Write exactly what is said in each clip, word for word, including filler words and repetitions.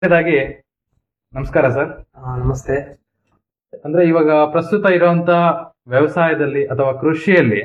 ಮೊದಲನೇದಾಗಿ ನಮಸ್ಕಾರ ಸರ್. ಆ, ನಮಸ್ತೆ. ಅಂದ್ರೆ ಇವಾಗ ಪ್ರಸ್ತುತ ಇರುವಂತ ವ್ಯವಸಾಯದಲ್ಲಿ ಅಥವಾ ಕೃಷಿಯಲ್ಲಿ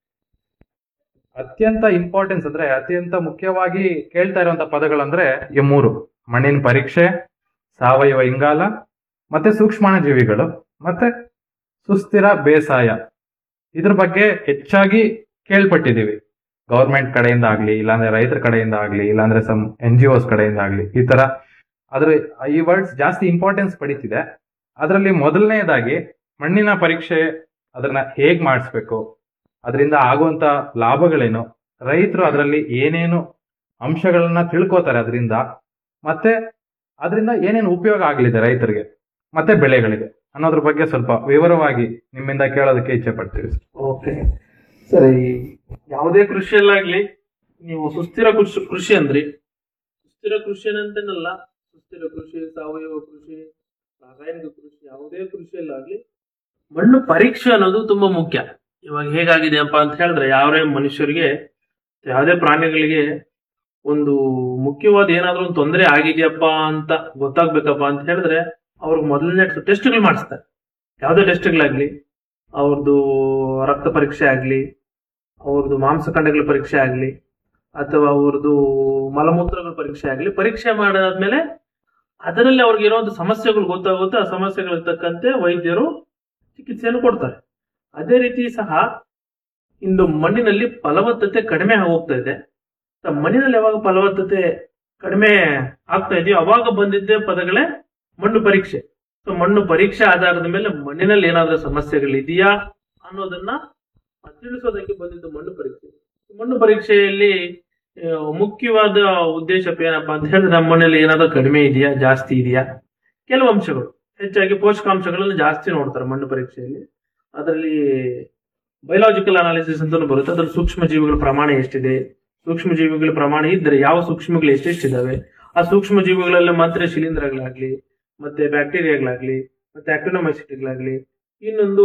ಅತ್ಯಂತ ಇಂಪಾರ್ಟೆನ್ಸ್ ಅಂದ್ರೆ ಅತ್ಯಂತ ಮುಖ್ಯವಾಗಿ ಕೇಳ್ತಾ ಇರುವಂತ ಪದಗಳಂದ್ರೆ ಈ ಮೂರು: ಮಣ್ಣಿನ ಪರೀಕ್ಷೆ, ಸಾವಯವ ಇಂಗಾಲ, ಮತ್ತೆ ಸೂಕ್ಷ್ಮಾಣು ಜೀವಿಗಳು, ಮತ್ತೆ ಸುಸ್ಥಿರ ಬೇಸಾಯ. ಇದ್ರ ಬಗ್ಗೆ ಹೆಚ್ಚಾಗಿ ಕೇಳ್ಪಟ್ಟಿದೀವಿ. ಗೌರ್ಮೆಂಟ್ ಕಡೆಯಿಂದ ಆಗ್ಲಿ, ಇಲ್ಲಾಂದ್ರೆ ರೈತರ ಕಡೆಯಿಂದ ಆಗ್ಲಿ, ಇಲ್ಲಾಂದ್ರೆ ಸಮ್ ಎನ್ ಜಿ ಒಸ್ ಕಡೆಯಿಂದ ಆಗ್ಲಿ, ಈ ತರ ಅದ್ರ ಈ ವರ್ಡ್ಸ್ ಜಾಸ್ತಿ ಇಂಪಾರ್ಟೆನ್ಸ್ ಪಡೀತಿದೆ. ಅದರಲ್ಲಿ ಮೊದಲನೇದಾಗಿ ಮಣ್ಣಿನ ಪರೀಕ್ಷೆ, ಅದನ್ನ ಹೇಗ್ ಮಾಡಿಸ್ಬೇಕು, ಅದರಿಂದ ಆಗುವಂತ ಲಾಭಗಳೇನು, ರೈತರು ಅದರಲ್ಲಿ ಏನೇನು ಅಂಶಗಳನ್ನ ತಿಳ್ಕೊತಾರೆ ಅದರಿಂದ, ಮತ್ತೆ ಅದರಿಂದ ಏನೇನು ಉಪಯೋಗ ಆಗ್ಲಿದೆ ರೈತರಿಗೆ ಮತ್ತೆ ಬೆಳೆಗಳಿಗೆ ಅನ್ನೋದ್ರ ಬಗ್ಗೆ ಸ್ವಲ್ಪ ವಿವರವಾಗಿ ನಿಮ್ಮಿಂದ ಕೇಳೋದಕ್ಕೆ ಇಚ್ಛೆ ಪಡ್ತೀವಿ. ಓಕೆ, ಸರಿ. ಯಾವುದೇ ಕೃಷಿಯಲ್ಲಾಗ್ಲಿ ನೀವು ಸುಸ್ಥಿರ ಕೃಷಿ ಕೃಷಿ ಅಂದ್ರಿ. ಸುಸ್ಥಿರ ಕೃಷಿ ಅಂತೇನಲ್ಲ, ಸುಸ್ಥಿರ ಕೃಷಿ, ಸಾವಯವ ಕೃಷಿ, ರಾಸಾಯನಿಕ ಕೃಷಿ, ಯಾವುದೇ ಕೃಷಿಯಲ್ಲಾಗ್ಲಿ ಮಣ್ಣು ಪರೀಕ್ಷೆ ಅನ್ನೋದು ತುಂಬಾ ಮುಖ್ಯ. ಇವಾಗ ಹೇಗಾಗಿದೆಯಪ್ಪ ಅಂತ ಹೇಳಿದ್ರೆ, ಯಾವ್ದೇ ಮನುಷ್ಯರಿಗೆ, ಯಾವುದೇ ಪ್ರಾಣಿಗಳಿಗೆ ಒಂದು ಮುಖ್ಯವಾದ ಏನಾದ್ರೂ ಒಂದು ತೊಂದರೆ ಆಗಿದೆಯಪ್ಪ ಅಂತ ಗೊತ್ತಾಗ್ಬೇಕಪ್ಪ ಅಂತ ಹೇಳಿದ್ರೆ ಅವ್ರಿಗೆ ಮೊದಲನೇ ಟೆಸ್ಟ್ಗಳು ಮಾಡಿಸ್ತಾರೆ. ಯಾವುದೇ ಟೆಸ್ಟ್ಗಳಾಗ್ಲಿ, ಅವ್ರದ್ದು ರಕ್ತ ಪರೀಕ್ಷೆ ಆಗ್ಲಿ, ಅವ್ರದ್ದು ಮಾಂಸಖಂಡಗಳ ಪರೀಕ್ಷೆ ಆಗ್ಲಿ, ಅಥವಾ ಅವ್ರದ್ದು ಮಲಮೂತ್ರಗಳ ಪರೀಕ್ಷೆ ಆಗ್ಲಿ, ಪರೀಕ್ಷೆ ಮಾಡಾದ್ಮೇಲೆ ಅದರಲ್ಲಿ ಅವ್ರಿಗೆ ಇರುವಂತ ಸಮಸ್ಯೆಗಳು ಗೊತ್ತಾಗುತ್ತೆ. ಆ ಸಮಸ್ಯೆಗಳಿಗೆ ತಕ್ಕಂತೆ ವೈದ್ಯರು ಚಿಕಿತ್ಸೆಯನ್ನು ಕೊಡ್ತಾರೆ. ಅದೇ ರೀತಿ ಸಹ ಇಂದು ಮಣ್ಣಿನಲ್ಲಿ ಫಲವತ್ತತೆ ಕಡಿಮೆ ಹೋಗ್ತಾ ಇದೆ. ಮಣ್ಣಿನಲ್ಲಿ ಯಾವಾಗ ಫಲವತ್ತತೆ ಕಡಿಮೆ ಆಗ್ತಾ ಇದೆಯೋ ಅವಾಗ ಬಂದಿದ್ದೇ ಪದಗಳೇ ಮಣ್ಣು ಪರೀಕ್ಷೆ. ಸೊ ಮಣ್ಣು ಪರೀಕ್ಷೆ ಆಧಾರದ ಮೇಲೆ ಮಣ್ಣಿನಲ್ಲಿ ಏನಾದ್ರೂ ಸಮಸ್ಯೆಗಳಿದೆಯಾ ಅನ್ನೋದನ್ನ ತಿಳಿಸೋದಕ್ಕೆ ಬಂದಿದ್ದು ಮಣ್ಣು ಪರೀಕ್ಷೆ. ಮಣ್ಣು ಪರೀಕ್ಷೆಯಲ್ಲಿ ಮುಖ್ಯವಾದ ಉದ್ದೇಶ ಏನಪ್ಪಾ ಅಂತ ಹೇಳಿದ್ರೆ, ನಮ್ಮ ಮಣ್ಣಲ್ಲಿ ಏನಾದ್ರೂ ಕಡಿಮೆ ಇದೆಯಾ, ಜಾಸ್ತಿ ಇದೆಯಾ, ಕೆಲವು ಅಂಶಗಳು, ಹೆಚ್ಚಾಗಿ ಪೋಷಕಾಂಶಗಳನ್ನು ಜಾಸ್ತಿ ನೋಡ್ತಾರೆ ಮಣ್ಣು ಪರೀಕ್ಷೆಯಲ್ಲಿ. ಅದರಲ್ಲಿ ಬಯೋಲಾಜಿಕಲ್ ಅನಾಲಿಸಿಸ್ ಅಂತ ಬರುತ್ತೆ. ಅದ್ರಲ್ಲಿ ಸೂಕ್ಷ್ಮ ಜೀವಿಗಳ ಪ್ರಮಾಣ ಎಷ್ಟಿದೆ, ಸೂಕ್ಷ್ಮ ಜೀವಿಗಳ ಪ್ರಮಾಣ ಇದ್ರೆ ಯಾವ ಸೂಕ್ಷ್ಮಗಳು ಎಷ್ಟೆಷ್ಟಿದಾವೆ, ಆ ಸೂಕ್ಷ್ಮ ಜೀವಿಗಳಲ್ಲಿ ಮಾತ್ರ ಶಿಲೀಂಧ್ರಗಳಾಗ್ಲಿ, ಮತ್ತೆ ಬ್ಯಾಕ್ಟೀರಿಯಾಗಳಾಗ್ಲಿ, ಮತ್ತೆ ಅಕ್ಟಿನೋಮೈಸಿಟ್ಗಳಾಗ್ಲಿ, ಇನ್ನೊಂದು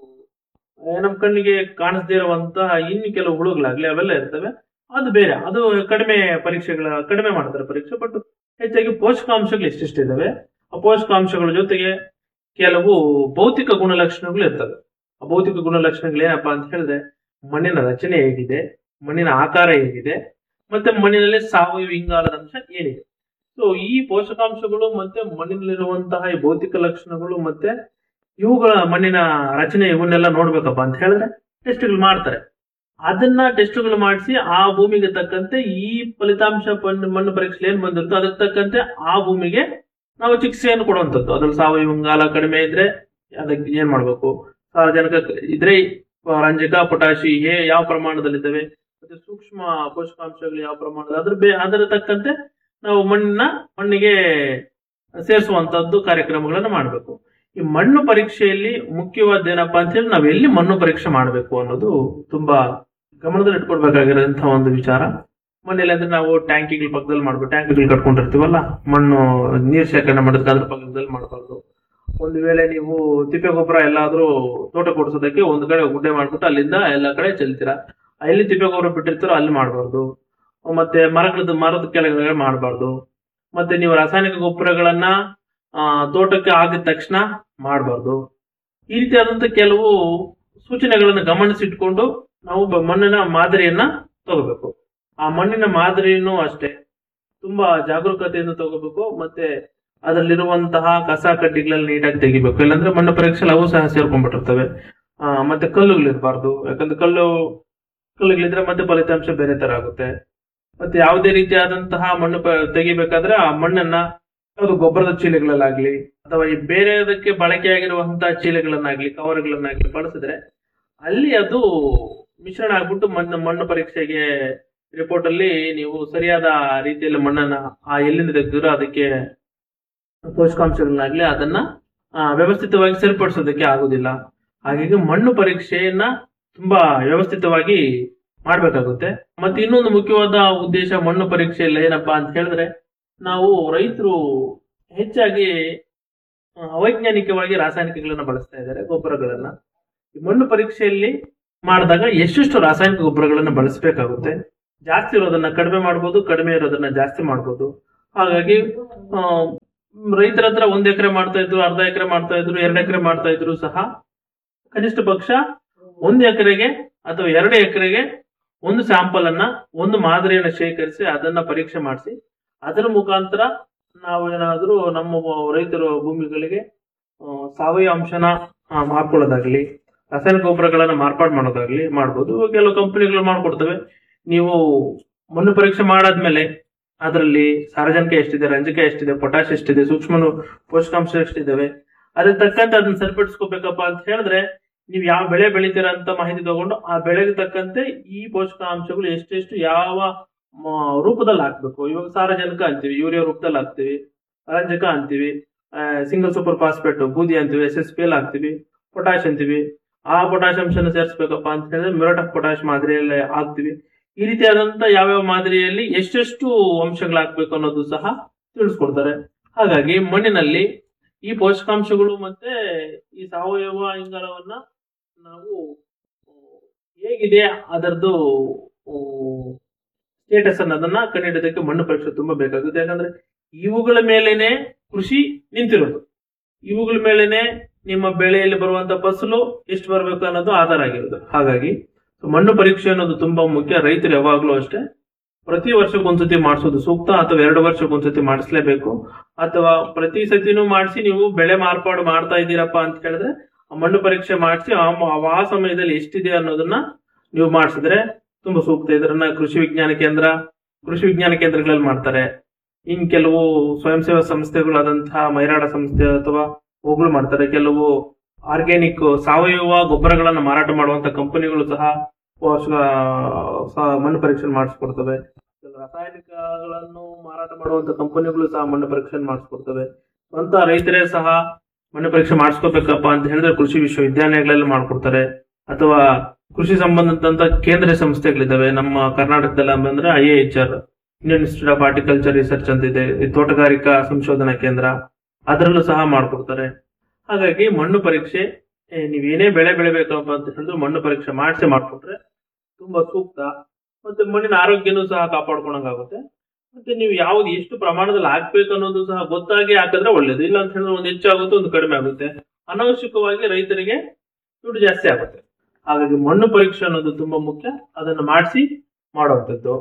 ನಮ್ಮ ಕಣ್ಣಿಗೆ ಕಾಣಿಸದೇ ಇರುವಂತಹ ಇನ್ನು ಕೆಲವು ಹುಳುಗಳಾಗ್ಲಿ, ಅವೆಲ್ಲ ಇರ್ತವೆ. ಅದು ಬೇರೆ, ಅದು ಕಡಿಮೆ ಪರೀಕ್ಷೆಗಳ ಕಡಿಮೆ ಮಾಡ್ತಾರೆ ಪರೀಕ್ಷೆ. ಬಟ್ ಹೆಚ್ಚಾಗಿ ಪೋಷಕಾಂಶಗಳು ಎಷ್ಟೆಷ್ಟಿದಾವೆ, ಆ ಪೋಷಕಾಂಶಗಳ ಜೊತೆಗೆ ಕೆಲವು ಭೌತಿಕ ಗುಣಲಕ್ಷಣಗಳು ಇರ್ತವೆ. ಆ ಭೌತಿಕ ಗುಣಲಕ್ಷಣಗಳು ಏನಪ್ಪಾ ಅಂತ ಹೇಳಿದ್ರೆ, ಮಣ್ಣಿನ ರಚನೆ ಹೇಗಿದೆ, ಮಣ್ಣಿನ ಆಕಾರ ಹೇಗಿದೆ, ಮತ್ತೆ ಮಣ್ಣಿನಲ್ಲಿ ಸಾವಯವ ಇಂಗಾಲದ ಅಂಶ ಏನಿದೆ. ಸೊ ಈ ಪೋಷಕಾಂಶಗಳು ಮತ್ತೆ ಮಣ್ಣಿನಲ್ಲಿರುವಂತಹ ಈ ಭೌತಿಕ ಲಕ್ಷಣಗಳು ಮತ್ತೆ ಇವುಗಳ ಮಣ್ಣಿನ ರಚನೆ, ಇವನ್ನೆಲ್ಲ ನೋಡ್ಬೇಕಪ್ಪ ಅಂತ ಹೇಳಿದ್ರೆ ಟೆಸ್ಟ್ಗಳು ಮಾಡ್ತಾರೆ. ಅದನ್ನ ಟೆಸ್ಟ್ಗಳು ಮಾಡಿಸಿ ಆ ಭೂಮಿಗೆ ತಕ್ಕಂತೆ ಈ ಫಲಿತಾಂಶ ಮಣ್ಣು ಪರೀಕ್ಷೆ ಏನ್ ಬಂದಿರುತ್ತೋ ಅದಕ್ಕೆ ತಕ್ಕಂತೆ ಆ ಭೂಮಿಗೆ ನಾವು ಚಿಕಿತ್ಸೆಯನ್ನು ಕೊಡುವಂಥದ್ದು. ಅದ್ರಲ್ಲಿ ಸಾವಯವ ಇಂಗಾಲ ಕಡಿಮೆ ಇದ್ರೆ ಅದಕ್ಕೆ ಏನ್ ಮಾಡ್ಬೇಕು, ಸಾರಜನಕ ಇದ್ರೆ ರಂಜಕ, ಪೊಟ್ಯಾಶಿ ಹೇ ಯಾವ ಪ್ರಮಾಣದಲ್ಲಿದ್ದಾವೆ, ಮತ್ತೆ ಸೂಕ್ಷ್ಮ ಪೋಷಕಾಂಶಗಳು ಯಾವ ಪ್ರಮಾಣದ, ಅದ್ರ ಬೇ ಅದರ ತಕ್ಕಂತೆ ನಾವು ಮಣ್ಣಿನ ಮಣ್ಣಿಗೆ ಸೇರಿಸುವಂತದ್ದು ಕಾರ್ಯಕ್ರಮಗಳನ್ನು ಮಾಡಬೇಕು. ಈ ಮಣ್ಣು ಪರೀಕ್ಷೆಯಲ್ಲಿ ಮುಖ್ಯವಾದ ಏನಪ್ಪಾ ಅಂತ ಹೇಳಿ, ನಾವು ಎಲ್ಲಿ ಮಣ್ಣು ಪರೀಕ್ಷೆ ಮಾಡಬೇಕು ಅನ್ನೋದು ತುಂಬಾ ಗಮನದಲ್ಲಿ ಇಟ್ಕೊಡ್ಬೇಕಾಗಿರೋಂತಹ ಒಂದು ವಿಚಾರ. ಮನೇಲಿ ಅಂದ್ರೆ ನಾವು ಟ್ಯಾಂಕಿಗಳ ಪಕ್ಕದಲ್ಲಿ ಮಾಡ್ಬೇಕು. ಟ್ಯಾಂಕಿಗಳು ಕಟ್ಕೊಂಡಿರ್ತೀವಲ್ಲ, ಮಣ್ಣು ನೀರ್ ಶೇಖರಣೆ ಮಾಡೋದಕ್ಕೆ ಅದ್ರ ಪಕ್ಕದಲ್ಲಿ ಮಾಡಬಾರ್ದು. ಒಂದು ವೇಳೆ ನೀವು ತಿಪ್ಪೆ ಗೊಬ್ಬರ ಎಲ್ಲಾದ್ರೂ ತೋಟ ಕೊಡಿಸೋದಕ್ಕೆ ಒಂದ್ ಕಡೆ ಗುಡ್ಡೆ ಮಾಡ್ಬಿಟ್ಟು ಅಲ್ಲಿಂದ ಎಲ್ಲಾ ಕಡೆ ಚೆಲ್ತೀರಾ, ಎಲ್ಲಿ ತಿಪ್ಪೆ ಗೊಬ್ಬರ ಬಿಟ್ಟಿರ್ತಾರೋ ಅಲ್ಲಿ ಮಾಡಬಾರ್ದು. ಮತ್ತೆ ಮರಗಳದ್ದು ಮರದ ಕೆಳಗಡೆ ಮಾಡಬಾರ್ದು. ಮತ್ತೆ ನೀವು ರಾಸಾಯನಿಕ ಗೊಬ್ಬರಗಳನ್ನ ಆ ತೋಟಕ್ಕೆ ಆಗಿದ ತಕ್ಷಣ ಮಾಡಬಾರ್ದು. ಈ ರೀತಿಯಾದಂತ ಕೆಲವು ಸೂಚನೆಗಳನ್ನು ಗಮನಿಸಿಟ್ಕೊಂಡು ನಾವು ಮಣ್ಣಿನ ಮಾದರಿಯನ್ನ ತಗೋಬೇಕು. ಆ ಮಣ್ಣಿನ ಮಾದರಿಯನ್ನು ಅಷ್ಟೇ ತುಂಬಾ ಜಾಗರೂಕತೆಯಿಂದ ತಗೋಬೇಕು. ಮತ್ತೆ ಅದರಲ್ಲಿರುವಂತಹ ಕಸ ಕಡ್ಡಿಗಳಲ್ಲಿ ನೀಟಾಗಿ ತೆಗಿಬೇಕು. ಇಲ್ಲಾಂದ್ರೆ ಮಣ್ಣು ಪರೀಕ್ಷೆಯಲ್ಲಿ ಅವು ಸಹ ಸೇರ್ಕೊಂಡ್ಬಿಟ್ಟಿರ್ತವೆ. ಆ ಮತ್ತೆ ಕಲ್ಲುಗಳಿರ್ಬಾರ್ದು. ಯಾಕಂದ್ರೆ ಕಲ್ಲು ಕಲ್ಲುಗಳಿದ್ರೆ ಮತ್ತೆ ಫಲಿತಾಂಶ ಬೇರೆ ತರ ಆಗುತ್ತೆ. ಮತ್ತೆ ಯಾವುದೇ ರೀತಿಯಾದಂತಹ ಮಣ್ಣು ತೆಗಿಬೇಕಾದ್ರೆ ಆ ಮಣ್ಣನ್ನ ಯಾವುದು ಗೊಬ್ಬರದ ಚೀಲಗಳಲ್ಲಾಗ್ಲಿ ಅಥವಾ ಈ ಬೇರೆದಕ್ಕೆ ಬಳಕೆಯಾಗಿರುವಂತಹ ಚೀಲಗಳನ್ನಾಗ್ಲಿ, ಕವರ್ಗಳನ್ನಾಗ್ಲಿ ಬಳಸಿದ್ರೆ ಅಲ್ಲಿ ಅದು ಮಿಶ್ರಣ ಆಗ್ಬಿಟ್ಟು ಮಣ್ಣು ಮಣ್ಣು ಪರೀಕ್ಷೆಗೆ ರಿಪೋರ್ಟ್ ಅಲ್ಲಿ ನೀವು ಸರಿಯಾದ ರೀತಿಯಲ್ಲಿ ಮಣ್ಣನ್ನ ಆ ಎಲ್ಲಿಂದ ತೆಗೆದಿರೋ ಅದಕ್ಕೆ ಪೋಷಕಾಂಶಗಳನ್ನಾಗ್ಲಿ ಅದನ್ನ ವ್ಯವಸ್ಥಿತವಾಗಿ ಸರಿಪಡಿಸೋದಕ್ಕೆ ಆಗುದಿಲ್ಲ. ಹಾಗಾಗಿ ಮಣ್ಣು ಪರೀಕ್ಷೆಯನ್ನ ತುಂಬಾ ವ್ಯವಸ್ಥಿತವಾಗಿ ಮಾಡ್ಬೇಕಾಗುತ್ತೆ. ಮತ್ತೆ ಇನ್ನೊಂದು ಮುಖ್ಯವಾದ ಉದ್ದೇಶ ಮಣ್ಣು ಪರೀಕ್ಷೆಯಲ್ಲಿ ಏನಪ್ಪಾ ಅಂತ ಹೇಳಿದ್ರೆ, ನಾವು ರೈತರು ಹೆಚ್ಚಾಗಿ ಅವೈಜ್ಞಾನಿಕವಾಗಿ ರಾಸಾಯನಿಕಗಳನ್ನ ಬಳಸ್ತಾ ಇದ್ದಾರೆ, ಗೊಬ್ಬರಗಳನ್ನ. ಈ ಮಣ್ಣು ಪರೀಕ್ಷೆಯಲ್ಲಿ ಮಾಡಿದಾಗ ಎಷ್ಟೆಷ್ಟು ರಾಸಾಯನಿಕ ಗೊಬ್ಬರಗಳನ್ನ ಬಳಸಬೇಕಾಗುತ್ತೆ. ಜಾಸ್ತಿ ಇರೋದನ್ನ ಕಡಿಮೆ ಮಾಡ್ಬೋದು, ಕಡಿಮೆ ಇರೋದನ್ನ ಜಾಸ್ತಿ ಮಾಡ್ಬೋದು. ಹಾಗಾಗಿ ಆ, ರೈತರ ಹತ್ರ ಒಂದ್ ಎಕರೆ ಮಾಡ್ತಾ ಇದ್ರು, ಅರ್ಧ ಎಕರೆ ಮಾಡ್ತಾ ಇದ್ರು, ಎರಡು ಎಕರೆ ಮಾಡ್ತಾ ಇದ್ರು ಸಹ ಕನಿಷ್ಠ ಪಕ್ಷ ಒಂದು ಎಕರೆಗೆ ಅಥವಾ ಎರಡು ಎಕರೆಗೆ ಒಂದು ಸ್ಯಾಂಪಲ್ ಅನ್ನ, ಒಂದು ಮಾದರಿಯನ್ನ ಶೇಖರಿಸಿ ಅದನ್ನ ಪರೀಕ್ಷೆ ಮಾಡಿಸಿ ಅದರ ಮುಖಾಂತರ ನಾವು ಏನಾದ್ರೂ ನಮ್ಮ ರೈತರ ಭೂಮಿಗಳಿಗೆ ಆ, ಸಾವಯವ ಅಂಶನ ಆ, ಮಾಡ್ಕೊಳ್ಳೋದಾಗ್ಲಿ, ರಾಸಾಯನಿಕ ಗೊಬ್ಬರಗಳನ್ನ ಮಾರ್ಪಾಡು ಮಾಡೋದಾಗ್ಲಿ ಮಾಡ್ಬೋದು. ಕೆಲವು ಕಂಪನಿಗಳು ಮಾಡ್ಕೊಡ್ತವೆ. ನೀವು ಮಣ್ಣು ಪರೀಕ್ಷೆ ಮಾಡಾದ್ಮೇಲೆ ಅದರಲ್ಲಿ ಸಾರಜನಕ ಎಷ್ಟಿದೆ, ರಂಜಕ ಎಷ್ಟಿದೆ, ಪೊಟ್ಯಾಶ್ ಎಷ್ಟಿದೆ, ಸೂಕ್ಷ್ಮ ಪೋಷಕಾಂಶ ಎಷ್ಟಿದ್ದಾವೆ, ಅದಕ್ಕೆ ತಕ್ಕಂತೆ ಅದನ್ನ ಸರಿಪಡಿಸ್ಕೋಬೇಕಪ್ಪ ಅಂತ ಹೇಳಿದ್ರೆ ನೀವು ಯಾವ ಬೆಳೆ ಬೆಳಿತೀರಾ ಅಂತ ಮಾಹಿತಿ ತಗೊಂಡು ಆ ಬೆಳೆಗೆ ತಕ್ಕಂತೆ ಈ ಪೋಷಕಾಂಶಗಳು ಎಷ್ಟೆಷ್ಟು ಯಾವ ಮ, ರೂಪದಲ್ಲಿ ಹಾಕ್ಬೇಕು. ಇವಾಗ ಸಾರಜನಕ ಅಂತೀವಿ, ಯೂರಿಯಾ ರೂಪದಲ್ಲಿ ಹಾಕ್ತಿವಿ, ರಂಜಕ ಅಂತೀವಿ, ಸಿಂಗಲ್ ಸೂಪರ್ ಫಾಸ್ಫೇಟ್ ಬೂದಿ ಅಂತೀವಿ, ಎಸ್ ಎಸ್ ಪಿ ಎಲ್ ಹಾಕ್ತಿವಿ, ಪೊಟ್ಯಾಶ್ ಅಂತೀವಿ. ಆ ಪೊಟ್ಯಾಶ್ ಅಂಶನ ಸೇರಿಸಬೇಕಪ್ಪ ಅಂತ ಹೇಳಿದ್ರೆ ಮ್ಯೂರೇಟ್ ಆಫ್ ಪೊಟ್ಯಾಶ್ ಮಾದರಿಯಲ್ಲಿ ಹಾಕ್ತಿವಿ. ಈ ರೀತಿಯಾದಂತ ಯಾವ್ಯಾವ ಮಾದರಿಯಲ್ಲಿ ಎಷ್ಟೆಷ್ಟು ಅಂಶಗಳು ಹಾಕ್ಬೇಕು ಅನ್ನೋದು ಸಹ ತಿಳಿಸ್ಕೊಡ್ತಾರೆ. ಹಾಗಾಗಿ ಮಣ್ಣಿನಲ್ಲಿ ಈ ಪೋಷಕಾಂಶಗಳು ಮತ್ತೆ ಈ ಸಾವಯವ ಇಂಗಾಲವನ್ನ ನಾವು ಹೇಗಿದೆ ಅದರದ್ದು ಸ್ಟೇಟಸ್ ಅನ್ನೋದನ್ನ ಕಂಡುಹಿಡಿಯೋದಕ್ಕೆ ಮಣ್ಣು ಪರೀಕ್ಷೆ ತುಂಬಾ ಬೇಕಾಗುತ್ತೆ. ಯಾಕಂದ್ರೆ ಇವುಗಳ ಮೇಲೇನೆ ಕೃಷಿ ನಿಂತಿರೋದು, ಇವುಗಳ ಮೇಲೇನೆ ನಿಮ್ಮ ಬೆಳೆಯಲ್ಲಿ ಬರುವಂತ ಫಸಲು ಎಷ್ಟು ಬರಬೇಕು ಅನ್ನೋದು ಆಧಾರ ಆಗಿರೋದು. ಹಾಗಾಗಿ ಮಣ್ಣು ಪರೀಕ್ಷೆ ಅನ್ನೋದು ತುಂಬಾ ಮುಖ್ಯ. ರೈತರು ಯಾವಾಗ್ಲೂ ಅಷ್ಟೇ ಪ್ರತಿ ವರ್ಷಕ್ಕೊಂದ್ಸತಿ ಮಾಡಿಸೋದು ಸೂಕ್ತ, ಅಥವಾ ಎರಡು ವರ್ಷಕ್ಕೊಂದ್ಸತಿ ಮಾಡಿಸ್ಲೇಬೇಕು. ಅಥವಾ ಪ್ರತಿ ಸತಿನೂ ಮಾಡಿಸಿ ನೀವು ಬೆಳೆ ಮಾರ್ಪಾಡು ಮಾಡ್ತಾ ಇದ್ದೀರಪ್ಪ ಅಂತ ಹೇಳಿದ್ರೆ ಆ ಮಣ್ಣು ಪರೀಕ್ಷೆ ಮಾಡಿಸಿ ಆ ಸಮಯದಲ್ಲಿ ಎಷ್ಟಿದೆ ಅನ್ನೋದನ್ನ ನೀವು ಮಾಡಿಸಿದ್ರೆ ತುಂಬಾ ಸೂಕ್ತ. ಇದನ್ನ ಕೃಷಿ ವಿಜ್ಞಾನ ಕೇಂದ್ರ ಕೃಷಿ ವಿಜ್ಞಾನ ಕೇಂದ್ರಗಳಲ್ಲಿ ಮಾಡ್ತಾರೆ. ಇನ್ ಕೆಲವು ಸ್ವಯಂ ಸೇವಾ ಸಂಸ್ಥೆಗಳಾದಂತಹ ಮೈರಾಡ ಸಂಸ್ಥೆ ಅಥವಾ ಹೋಗ್ಲು ಮಾಡ್ತಾರೆ. ಕೆಲವು ಆರ್ಗ್ಯಾನಿಕ್ ಸಾವಯವ ಗೊಬ್ಬರಗಳನ್ನ ಮಾರಾಟ ಮಾಡುವಂತ ಕಂಪನಿಗಳು ಸಹ ಮಣ್ಣು ಪರೀಕ್ಷೆ ಮಾಡಿಸ್ಕೊಡ್ತವೆ. ರಾಸಾಯನಿಕಗಳನ್ನು ಮಾರಾಟ ಮಾಡುವಂತ ಕಂಪನಿಗಳು ಸಹ ಮಣ್ಣು ಪರೀಕ್ಷೆ ಮಾಡಿಸ್ಕೊಡ್ತವೆ. ಸ್ವಂತ ರೈತರೇ ಸಹ ಮಣ್ಣು ಪರೀಕ್ಷೆ ಮಾಡಿಸ್ಕೋಬೇಕಪ್ಪ ಅಂತ ಹೇಳಿದ್ರೆ ಕೃಷಿ ವಿಶ್ವವಿದ್ಯಾಲಯಗಳಲ್ಲಿ ಮಾಡ್ಕೊಡ್ತಾರೆ. ಅಥವಾ ಕೃಷಿ ಸಂಬಂಧದಂತ ಕೇಂದ್ರ ಸಂಸ್ಥೆಗಳಿದಾವೆ ನಮ್ಮ ಕರ್ನಾಟಕದಲ್ಲಿ ಬಂದ್ರೆ I A H R, Indian institute of horticulture research ಅಂತ ಇದೆ, ತೋಟಗಾರಿಕಾ ಸಂಶೋಧನಾ ಕೇಂದ್ರ, ಅದರಲ್ಲೂ ಸಹ ಮಾಡ್ಕೊಡ್ತಾರೆ. ಹಾಗಾಗಿ ಮಣ್ಣು ಪರೀಕ್ಷೆ ನೀವೇನೇ ಬೆಳೆ ಬೆಳಿಬೇಕಪ್ಪ ಅಂತ ಹೇಳಿದ್ರೆ ಮಣ್ಣು ಪರೀಕ್ಷೆ ಮಾಡಿಸಿ ಮಾಡ್ಕೊಟ್ರೆ ತುಂಬಾ ಸೂಕ್ತ. ಮತ್ತೆ ಮಣ್ಣಿನ ಆರೋಗ್ಯನೂ ಸಹ ಕಾಪಾಡ್ಕೊಂಡಂಗಾಗುತ್ತೆ. ಮತ್ತೆ ನೀವು ಯಾವ್ದು ಎಷ್ಟು ಪ್ರಮಾಣದಲ್ಲಿ ಹಾಕ್ಬೇಕು ಅನ್ನೋದು ಸಹ ಗೊತ್ತಾಗಿ ಹಾಕಿದ್ರೆ ಒಳ್ಳೇದು. ಇಲ್ಲ ಅಂತ ಹೇಳಿದ್ರೆ ಒಂದು ಹೆಚ್ಚಾಗುತ್ತೆ, ಒಂದು ಕಡಿಮೆ ಆಗುತ್ತೆ. ಅನಾವಶ್ಯಕವಾಗಿ ರೈತರಿಗೆ ದುಡ್ಡು ಜಾಸ್ತಿ ಆಗುತ್ತೆ. ಹಾಗಾಗಿ ಮಣ್ಣು ಪರೀಕ್ಷೆ ಅನ್ನೋದು ತುಂಬಾ ಮುಖ್ಯ, ಅದನ್ನು ಮಾಡಿಸಿ ಮಾಡುವಂಥದ್ದು.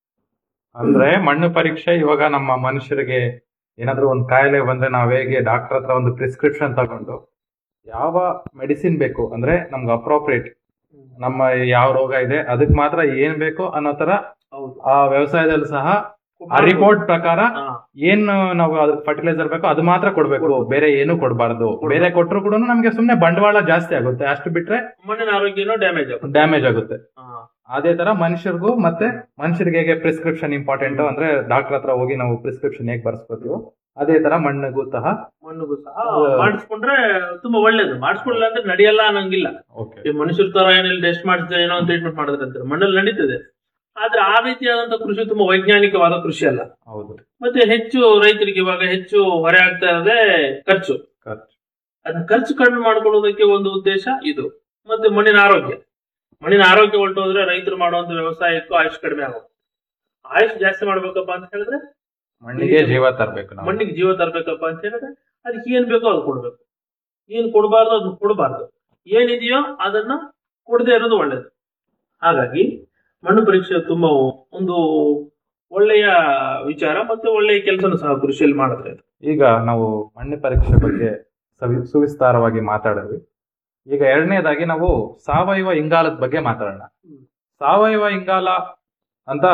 ಅಂದ್ರೆ ಮಣ್ಣು ಪರೀಕ್ಷೆ ಇವಾಗ ನಮ್ಮ ಮನುಷ್ಯರಿಗೆ ಏನಾದ್ರೂ ಒಂದು ಕಾಯಿಲೆ ಬಂದ್ರೆ ನಾವ್ ಹೇಗೆ ಡಾಕ್ಟರ್ ಹತ್ರ ಒಂದು ಪ್ರಿಸ್ಕ್ರಿಪ್ಷನ್ ತಗೊಂಡು ಯಾವ ಮೆಡಿಸಿನ್ ಬೇಕು ಅಂದ್ರೆ ನಮ್ಗೆ ಅಪ್ರೋಪ್ರಿಯೇಟ್ ನಮ್ಮ ಯಾವ ರೋಗ ಇದೆ ಅದಕ್ಕೆ ಮಾತ್ರ ಏನ್ ಬೇಕು ಅನ್ನೋ ತರ ಆ ವ್ಯವಸಾಯದಲ್ಲಿ ಸಹ ಆ ರಿಪೋರ್ಟ್ ಪ್ರಕಾರ ಏನ್ ನಾವು ಅದಕ್ಕೆ ಫರ್ಟಿಲೈಸರ್ ಬೇಕೋ ಅದು ಮಾತ್ರ ಕೊಡ್ಬೇಕು, ಬೇರೆ ಏನು ಕೊಡಬಾರ್ದು. ಬೇರೆ ಕೊಟ್ಟರು ಕೂಡ ನಮ್ಗೆ ಸುಮ್ನೆ ಬಂಡವಾಳ ಜಾಸ್ತಿ ಆಗುತ್ತೆ, ಅಷ್ಟು ಬಿಟ್ರೆ ಮಣ್ಣಿನ ಆರೋಗ್ಯನೂ ಡ್ಯಾಮೇಜ್ ಆಗುತ್ತೆ ಡ್ಯಾಮೇಜ್ ಆಗುತ್ತೆ. ಅದೇ ತರ ಮನುಷ್ಯರಿಗೂ ಮತ್ತೆ ಮನುಷ್ಯರಿಗೆ ಹೇಗೆ ಪ್ರಿಸ್ಕ್ರಿಪ್ಷನ್ ಇಂಪಾರ್ಟೆಂಟ್ ಅಂದ್ರೆ ಡಾಕ್ಟರ್ ಹತ್ರ ಹೋಗಿ ನಾವು ಪ್ರಿಸ್ಕ್ರಿಪ್ಷನ್ ಹೇಗೆ ಬರ್ಸ್ಕೊತೀವೋ ಅದೇ ತರ ಮಣ್ಣಿಗೂ ಸಹ ಮಣ್ಣಿಗೂ ಸಹ ಮಾಡಿಸ್ಕೊಂಡ್ರೆ ತುಂಬಾ ಒಳ್ಳೇದು. ಮಾಡಿಸ್ಕೊಳ್ಳಿಲ್ಲ ಅಂದ್ರೆ ನಡೆಯಲ್ಲ ಅನ್ನಂಗಿಲ್ಲ. ಮನುಷ್ಯರ ತರ ಏನಿಲ್ಲ ಟೆಸ್ಟ್ ಮಾಡಿಸಿದ್ರೆ ಏನೋ ಒಂದು ಟ್ರೀಟ್ಮೆಂಟ್ ಮಾಡಿದ್ರೆ ಅಂತಾರೆ, ಮಣ್ಣಲ್ಲಿ ನಡೀತದೆ. ಆದ್ರೆ ಆ ರೀತಿಯಾದಂತ ಕೃಷಿ ತುಂಬಾ ವೈಜ್ಞಾನಿಕವಾದ ಕೃಷಿ ಅಲ್ಲ. ಹೌದು. ಮತ್ತೆ ಹೆಚ್ಚು ರೈತರಿಗೆ ಇವಾಗ ಹೆಚ್ಚು ಹೊರೆ ಆಗ್ತಾ ಇರೋದೇ ಖರ್ಚು. ಅದನ್ನ ಖರ್ಚು ಕಡಿಮೆ ಮಾಡ್ಕೊಳ್ಳೋದಕ್ಕೆ ಒಂದು ಉದ್ದೇಶ ಇದು. ಮತ್ತೆ ಮಣ್ಣಿನ ಆರೋಗ್ಯ ಮಣ್ಣಿನ ಆರೋಗ್ಯ ಹೊರಟೋದ್ರೆ ರೈತರು ಮಾಡುವಂತ ವ್ಯವಸಾಯಕ್ಕೂ ಆಯುಷ್ ಕಡಿಮೆ ಆಗುತ್ತೆ. ಆಯುಷ್ ಜಾಸ್ತಿ ಮಾಡ್ಬೇಕಪ್ಪ ಅಂತ ಹೇಳಿದ್ರೆ ಮಣ್ಣಿಗೆ ಜೀವ ತರಬೇಕು. ಮಣ್ಣಿಗೆ ಜೀವ ತರಬೇಕಪ್ಪ ಅಂತ ಹೇಳಿದ್ರೆ ಅದಕ್ಕೆ ಏನ್ ಬೇಕೋ ಅದು ಕೊಡ್ಬೇಕು. ಏನ್ ಕೊಡಬಾರ್ದು ಅದನ್ನ ಕೊಡಬಾರ್ದು. ಏನಿದೆಯೋ ಅದನ್ನ ಕೊಡದೆ ಇರೋದು ಒಳ್ಳೇದು. ಹಾಗಾಗಿ ಮಣ್ಣು ಪರೀಕ್ಷೆ ತುಂಬಾ ಒಂದು ಒಳ್ಳೆಯ ವಿಚಾರ ಮತ್ತೆ ಒಳ್ಳೆಯ ಕೆಲಸನೂ ಸಹ ಕೃಷಿಯಲ್ಲಿ ಮಾಡಿದ್ರೆ. ಈಗ ನಾವು ಮಣ್ಣು ಪರೀಕ್ಷೆ ಬಗ್ಗೆ ಸವಿ ಸುವಿಸ್ತಾರವಾಗಿ ಮಾತಾಡಿದ್ವಿ. ಈಗ ಎರಡನೇದಾಗಿ ನಾವು ಸಾವಯವ ಇಂಗಾಲದ ಬಗ್ಗೆ ಮಾತಾಡೋಣ. ಸಾವಯವ ಇಂಗಾಲ ಅಂತ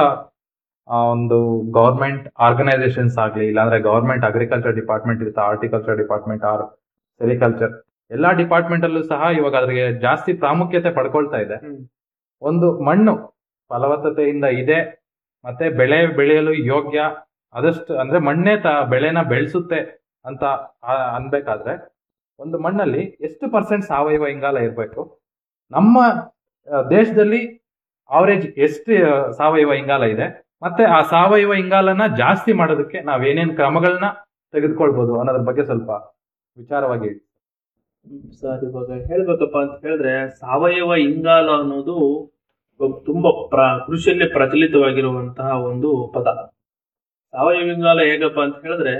ಒಂದು ಗವರ್ಮೆಂಟ್ ಆರ್ಗನೈಸೇಷನ್ಸ್ ಆಗ್ಲಿ, ಇಲ್ಲಾಂದ್ರೆ ಗವರ್ಮೆಂಟ್ ಅಗ್ರಿಕಲ್ಚರ್ ಡಿಪಾರ್ಟ್ಮೆಂಟ್ ಇರುತ್ತೆ, ಹಾರ್ಟಿಕಲ್ಚರ್ ಡಿಪಾರ್ಟ್ಮೆಂಟ್ ಆರ್ ಸೆರಿಕಲ್ಚರ್, ಎಲ್ಲಾ ಡಿಪಾರ್ಟ್ಮೆಂಟ್ ಅಲ್ಲೂ ಸಹ ಇವಾಗ ಅದ್ರಿಗೆ ಜಾಸ್ತಿ ಪ್ರಾಮುಖ್ಯತೆ ಪಡ್ಕೊಳ್ತಾ ಇದೆ. ಒಂದು ಮಣ್ಣು ಫಲವತ್ತತೆಯಿಂದ ಇದೆ ಮತ್ತೆ ಬೆಳೆ ಬೆಳೆಯಲು ಯೋಗ್ಯ, ಅದಷ್ಟು ಅಂದ್ರೆ ಮಣ್ಣೇ ತ ಬೆಳೆನ ಬೆಳೆಸುತ್ತೆ ಅಂತ ಅನ್ಬೇಕಾದ್ರೆ ಒಂದು ಮಣ್ಣಲ್ಲಿ ಎಷ್ಟು ಪರ್ಸೆಂಟ್ ಸಾವಯವ ಇಂಗಾಲ ಇರಬೇಕು, ನಮ್ಮ ದೇಶದಲ್ಲಿ ಅವರೇಜ್ ಎಷ್ಟು ಸಾವಯವ ಇಂಗಾಲ ಇದೆ, ಮತ್ತೆ ಆ ಸಾವಯವ ಇಂಗಾಲನ ಜಾಸ್ತಿ ಮಾಡೋದಕ್ಕೆ ನಾವೇನೇನ್ ಕ್ರಮಗಳನ್ನ ತೆಗೆದುಕೊಳ್ಬಹುದು ಅನ್ನೋದ್ರ ಬಗ್ಗೆ ಸ್ವಲ್ಪ ವಿಚಾರವಾಗಿ ಹೇಳಿ ಸರ್. ಇವಾಗ ಹೇಳ್ಬೇಕಪ್ಪ ಅಂತ ಹೇಳಿದ್ರೆ ಸಾವಯವ ಇಂಗಾಲ ಅನ್ನೋದು ತುಂಬಾ ಪ್ರ ಕೃಷಿಯಲ್ಲಿ ಪ್ರಚಲಿತವಾಗಿರುವಂತಹ ಒಂದು ಪದ. ಸಾವಯವ ಇಂಗಾಲ ಹೇಗಪ್ಪ ಅಂತ ಹೇಳಿದ್ರೆ,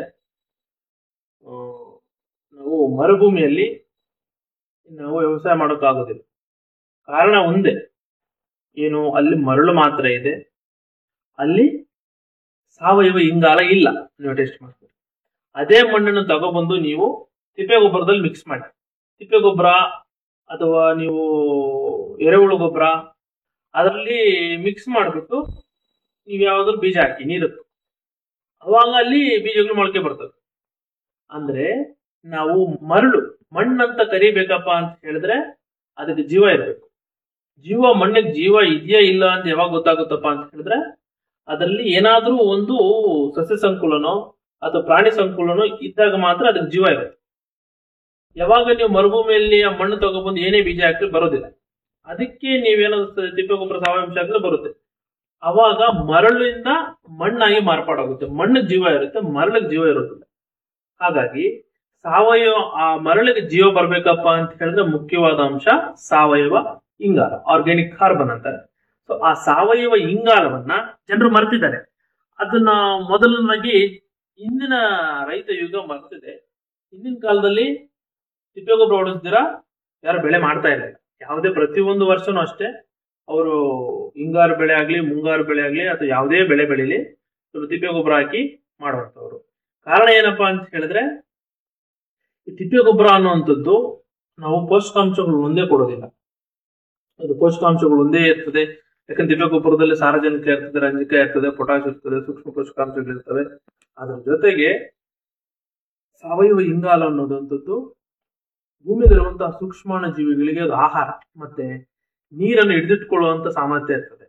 ಆ, ನಾವು ಮರುಭೂಮಿಯಲ್ಲಿ ನಾವು ವ್ಯವಸಾಯ ಮಾಡೋಕ್ಕಾಗೋದಿಲ್ಲ. ಕಾರಣ ಒಂದೇ, ಏನು, ಅಲ್ಲಿ ಮರಳು ಮಾತ್ರ ಇದೆ, ಅಲ್ಲಿ ಸಾವಯವ ಇಂಗಾಲ ಇಲ್ಲ. ನೀವು ಟೆಸ್ಟ್ ಮಾಡ್ತೀರಿ. ಅದೇ ಮಣ್ಣನ್ನು ತಗೊಬಂದು ನೀವು ತಿಪ್ಪೆ ಗೊಬ್ಬರದಲ್ಲಿ ಮಿಕ್ಸ್ ಮಾಡಿ, ತಿಪ್ಪೆ ಗೊಬ್ಬರ ಅಥವಾ ನೀವು ಎರೆಹುಳು ಗೊಬ್ಬರ ಅದರಲ್ಲಿ ಮಿಕ್ಸ್ ಮಾಡಿಬಿಟ್ಟು ನೀವು ಯಾವ್ದಾದ್ರು ಬೀಜ ಹಾಕಿ ನೀರತ್ತು, ಅವಾಗ ಅಲ್ಲಿ ಬೀಜಗಳು ಮೊಳಕೆ ಬರ್ತವೆ. ಅಂದ್ರೆ ನಾವು ಮರಳು ಮಣ್ಣಂತ ಕರಿಬೇಕಪ್ಪ ಅಂತ ಹೇಳಿದ್ರೆ ಅದಕ್ಕೆ ಜೀವ ಇರಬೇಕು. ಜೀವ ಮಣ್ಣಿಗೆ ಜೀವ ಇದೆಯಾ ಇಲ್ಲ ಅಂತ ಯಾವಾಗ ಗೊತ್ತಾಗುತ್ತಪ್ಪ ಅಂತ ಹೇಳಿದ್ರೆ, ಅದರಲ್ಲಿ ಏನಾದ್ರೂ ಒಂದು ಸಸ್ಯ ಸಂಕುಲನೋ ಅಥವಾ ಪ್ರಾಣಿ ಸಂಕುಲನೋ ಇದ್ದಾಗ ಮಾತ್ರ ಅದಕ್ಕೆ ಜೀವ ಇರುತ್ತೆ. ಯಾವಾಗ ನೀವು ಮರುಭೂಮಿಯಲ್ಲಿ ಆ ಮಣ್ಣು ತಗೊಬಂದು ಏನೇ ಬೀಜ ಹಾಕಿ ಬರೋದಿಲ್ಲ. ಅದಕ್ಕೆ ನೀವೇನಾದ್ರು ತಿಪ್ಪೆ ಗೊಬ್ಬರ ಸಾವಯವ ಹಾಕಿದ್ರೆ ಬರುತ್ತೆ. ಅವಾಗ ಮರಳಿಂದ ಮಣ್ಣಾಗಿ ಮಾರ್ಪಾಡಾಗುತ್ತೆ. ಮಣ್ಣಿಗೆ ಜೀವ ಇರುತ್ತೆ, ಮರಳಿಗೆ ಜೀವ ಇರುತ್ತದೆ. ಹಾಗಾಗಿ ಸಾವಯವ ಆ ಮರಳಿಗೆ ಜೀವ ಬರ್ಬೇಕಪ್ಪ ಅಂತ ಹೇಳಿದ್ರೆ ಮುಖ್ಯವಾದ ಅಂಶ ಸಾವಯವ ಇಂಗಾಲ, ಆರ್ಗ್ಯಾನಿಕ್ ಕಾರ್ಬನ್ ಅಂತಾರೆ. ಸೊ ಆ ಸಾವಯವ ಇಂಗಾಲವನ್ನ ಜನರು ಮರ್ತಿದ್ದಾರೆ. ಅದನ್ನ ಮೊದಲನಾಗಿ ಇಂದಿನ ರೈತ ಯುಗ ಮರ್ತಿದೆ. ಹಿಂದಿನ ಕಾಲದಲ್ಲಿ ತಿಪ್ಪೆ ಗೊಬ್ಬರ ಹೊಡೆಸ್ದಿರಾ ಯಾರು ಬೆಳೆ ಮಾಡ್ತಾ ಇರಲಿಲ್ಲ. ಯಾವುದೇ ಪ್ರತಿಯೊಂದು ವರ್ಷನೂ ಅಷ್ಟೇ ಅವರು ಹಿಂಗಾರು ಬೆಳೆ ಆಗ್ಲಿ, ಮುಂಗಾರು ಬೆಳೆ ಆಗ್ಲಿ ಅಥವಾ ಯಾವುದೇ ಬೆಳೆ ಬೆಳಿಲಿ ಸ್ವಲ್ಪ ತಿಪ್ಪೆ ಗೊಬ್ಬರ ಹಾಕಿ ಮಾಡುವಂತವ್ರು. ಕಾರಣ ಏನಪ್ಪಾ ಅಂತ ಹೇಳಿದ್ರೆ, ಈ ತಿಪ್ಪೆ ಗೊಬ್ಬರ ಅನ್ನುವಂಥದ್ದು ನಾವು ಪೋಷಕಾಂಶಗಳು ಒಂದೇ ಕೊಡೋದಿಲ್ಲ. ಅದು ಪೋಷಕಾಂಶಗಳು ಒಂದೇ ಇರ್ತದೆ. ಯಾಕಂದ್ರೆ ತಿಪ್ಪೆ ಗೊಬ್ಬರದಲ್ಲಿ ಸಾರಜನಕ ಇರ್ತದೆ, ರಂಜಕ ಇರ್ತದೆ, ಪೊಟಾಶ್ ಇರ್ತದೆ, ಸೂಕ್ಷ್ಮ ಪೋಷಕಾಂಶಗಳು ಇರ್ತವೆ. ಅದ್ರ ಜೊತೆಗೆ ಸಾವಯವ ಇಂಗಾಲ ಅನ್ನೋದಂಥದ್ದು ಭೂಮಿಯಲ್ಲಿರುವಂತಹ ಸೂಕ್ಷ್ಮಾಣು ಜೀವಿಗಳಿಗೆ ಅದು ಆಹಾರ ಮತ್ತೆ ನೀರನ್ನು ಹಿಡಿದಿಟ್ಕೊಳ್ಳುವಂತ ಸಾಮರ್ಥ್ಯ ಇರ್ತದೆ.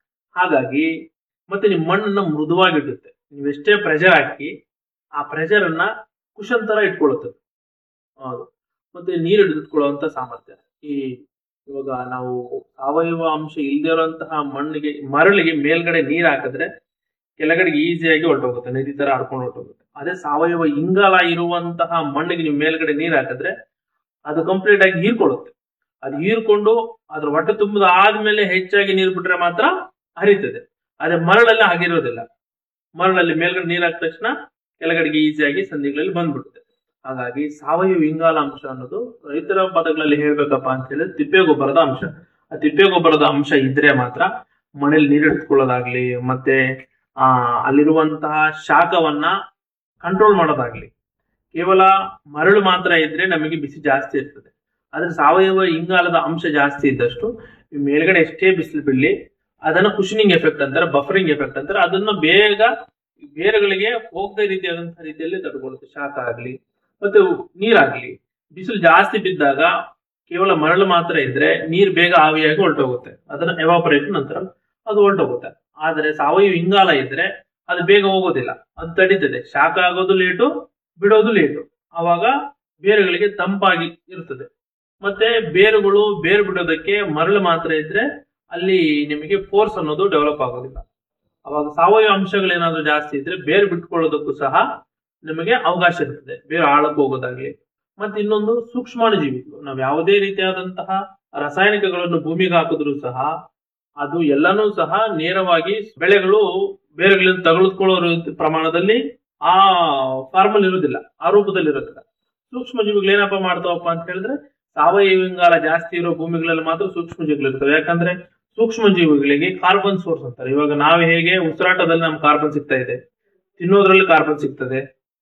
ಹಾಗಾಗಿ ಮತ್ತೆ ನಿಮ್ಮ ಮಣ್ಣನ್ನ ಮೃದುವಾಗಿಡುತ್ತೆ. ನೀವೆಷ್ಟೇ ಪ್ರೆಷರ್ ಹಾಕಿ ಆ ಪ್ರೆಷರ್ ಅನ್ನ ಕುಶನ್ ತರ ಇಟ್ಕೊಳ್ಳುತ್ತದೆ. ಹೌದು. ಮತ್ತೆ ನೀರು ಹಿಡಿದಿಟ್ಕೊಳ್ಳುವಂತ ಸಾಮರ್ಥ್ಯ. ಈ ಇವಾಗ ನಾವು ಸಾವಯವ ಅಂಶ ಇಲ್ಲದೆ ಇರುವಂತಹ ಮಣ್ಣಿಗೆ ಮರಳಿಗೆ ಮೇಲ್ಗಡೆ ನೀರ್ ಹಾಕಿದ್ರೆ ಕೆಳಗಡೆಗೆ ಈಸಿಯಾಗಿ ಹೊರಟೋಗುತ್ತೆ, ನದಿ ತರ ಹರ್ಕೊಂಡು ಹೊರಟೋಗುತ್ತೆ. ಅದೇ ಸಾವಯವ ಇಂಗಾಲ ಇರುವಂತಹ ಮಣ್ಣಿಗೆ ನೀವು ಮೇಲ್ಗಡೆ ನೀರ್ ಹಾಕಿದ್ರೆ ಅದು ಕಂಪ್ಲೀಟ್ ಆಗಿ ಹೀರ್ಕೊಳ್ಳುತ್ತೆ. ಅದು ಹೀರ್ಕೊಂಡು ಅದ್ರ ಹೊಟ್ಟೆ ತುಂಬದ ಆದ್ಮೇಲೆ ಹೆಚ್ಚಾಗಿ ನೀರು ಬಿಟ್ರೆ ಮಾತ್ರ ಹರಿತದೆ. ಅದೇ ಮರಳಲ್ಲಿ ಆಗಿರೋದಿಲ್ಲ. ಮರಳಲ್ಲಿ ಮೇಲ್ಗಡೆ ನೀರ್ ಹಾಕಿದ ತಕ್ಷಣ ಕೆಳಗಡೆಗೆ ಈಸಿಯಾಗಿ ಸಂಧಿಗಳಲ್ಲಿ ಬಂದ್ಬಿಡುತ್ತೆ. ಹಾಗಾಗಿ ಸಾವಯವ ಇಂಗಾಲ ಅಂಶ ಅನ್ನೋದು ರೈತರ ಪದಗಳಲ್ಲಿ ಹೇಳ್ಬೇಕಪ್ಪ ಅಂತ ಹೇಳಿದ್ರೆ ತಿಪ್ಪೆ ಗೊಬ್ಬರದ ಅಂಶ. ಆ ತಿಪ್ಪೆ ಗೊಬ್ಬರದ ಅಂಶ ಇದ್ರೆ ಮಾತ್ರ ಮನೇಲಿ ನೀರು ಹಿಡಿದುಕೊಳ್ಳೋದಾಗ್ಲಿ, ಮತ್ತೆ ಆ ಅಲ್ಲಿರುವಂತಹ ಶಾಖವನ್ನ ಕಂಟ್ರೋಲ್ ಮಾಡೋದಾಗ್ಲಿ. ಕೇವಲ ಮರಳು ಮಾತ್ರ ಇದ್ರೆ ನಮಗೆ ಬಿಸಿ ಜಾಸ್ತಿ ಇರ್ತದೆ. ಆದ್ರೆ ಸಾವಯವ ಇಂಗಾಲದ ಅಂಶ ಜಾಸ್ತಿ ಇದ್ದಷ್ಟು ಮೇಲ್ಗಡೆ ಎಷ್ಟೇ ಬಿಸಿಲು ಬೀಳಲಿ ಅದನ್ನ ಕುಷನಿಂಗ್ ಎಫೆಕ್ಟ್ ಅಂತಾರೆ, ಬಫರಿಂಗ್ ಎಫೆಕ್ಟ್ ಅಂತಾರೆ. ಅದನ್ನ ಬೇಗ ಬೇರುಗಳಿಗೆ ಹೋಗದ ರೀತಿಯಾದಂತಹ ರೀತಿಯಲ್ಲಿ ತಡ್ಕೊಳ್ಳುತ್ತೆ. ಶಾಖ ಆಗ್ಲಿ ಮತ್ತೆ ನೀರಾಗ್ಲಿ. ಬಿಸಿಲು ಜಾಸ್ತಿ ಬಿದ್ದಾಗ ಕೇವಲ ಮರಳು ಮಾತ್ರ ಇದ್ರೆ ನೀರ್ ಬೇಗ ಆವಿಯಾಗಿ ಹೊರಟೋಗುತ್ತೆ. ಅದನ್ನ ಎವಾಪರೇಷನ್ ಅಂತಾರೆ, ಅದು ಹೊರಟೋಗುತ್ತೆ. ಆದ್ರೆ ಸಾವಯವ ಇಂಗಾಲ ಇದ್ರೆ ಅದು ಬೇಗ ಹೋಗೋದಿಲ್ಲ, ಅದು ತಡೀತದೆ. ಶಾಖ ಆಗೋದು ಲೇಟು, ಬಿಡೋದು ಲೇಟು. ಅವಾಗ ಬೇರುಗಳಿಗೆ ತಂಪಾಗಿ ಇರ್ತದೆ. ಮತ್ತೆ ಬೇರುಗಳು ಬೇರು ಬಿಡೋದಕ್ಕೆ ಮರಳು ಮಾತ್ರ ಇದ್ರೆ ಅಲ್ಲಿ ನಿಮಗೆ ಫೋರ್ಸ್ ಅನ್ನೋದು ಡೆವಲಪ್ ಆಗೋದಿಲ್ಲ. ಅವಾಗ ಸಾವಯವ ಅಂಶಗಳೇನಾದ್ರೂ ಜಾಸ್ತಿ ಇದ್ರೆ ಬೇರು ಬಿಟ್ಕೊಳ್ಳೋದಕ್ಕೂ ಸಹ ನಿಮಗೆ ಅವಕಾಶ ಇರ್ತದೆ, ಬೇರು ಆಳಕ್ಕೆ ಹೋಗೋದಾಗ್ಲಿ. ಮತ್ತೆ ಇನ್ನೊಂದು ಸೂಕ್ಷ್ಮಾಣು ಜೀವಿಗಳು. ನಾವು ಯಾವುದೇ ರೀತಿಯಾದಂತಹ ರಾಸಾಯನಿಕಗಳನ್ನು ಭೂಮಿಗೆ ಹಾಕಿದ್ರು ಸಹ ಅದು ಎಲ್ಲನೂ ಸಹ ನೇರವಾಗಿ ಬೆಳೆಗಳು ಬೇರುಗಳಿಂದ ತೆಗೆದುಕೊಳ್ಳೋ ಪ್ರಮಾಣದಲ್ಲಿ ಆ ಫಾರ್ಮಲ್ ಇರುವುದಿಲ್ಲ, ಆ ರೂಪದಲ್ಲಿ ಇರುತ್ತಿಲ್ಲ. ಸೂಕ್ಷ್ಮ ಜೀವಿಗಳು ಏನಪ್ಪಾ ಮಾಡ್ತಾವಪ್ಪ ಅಂತ ಹೇಳಿದ್ರೆ, ಸಾವಯವ ಇಂಗಾಲ ಜಾಸ್ತಿ ಇರೋ ಭೂಮಿಗಳಲ್ಲಿ ಮಾತ್ರ ಸೂಕ್ಷ್ಮ ಜೀವಿಗಳು ಇರ್ತವೆ. ಯಾಕಂದ್ರೆ ಸೂಕ್ಷ್ಮ ಜೀವಿಗಳಿಗೆ ಕಾರ್ಬನ್ ಸೋರ್ಸ್ ಅಂತಾರೆ. ಇವಾಗ ನಾವು ಹೇಗೆ ಉಸಿರಾಟದಲ್ಲಿ ನಮ್ಗೆ ಕಾರ್ಬನ್ ಸಿಗ್ತಾ ಇದೆ, ತಿನ್ನೋದ್ರಲ್ಲಿ ಕಾರ್ಬನ್ ಸಿಗ್ತದೆ.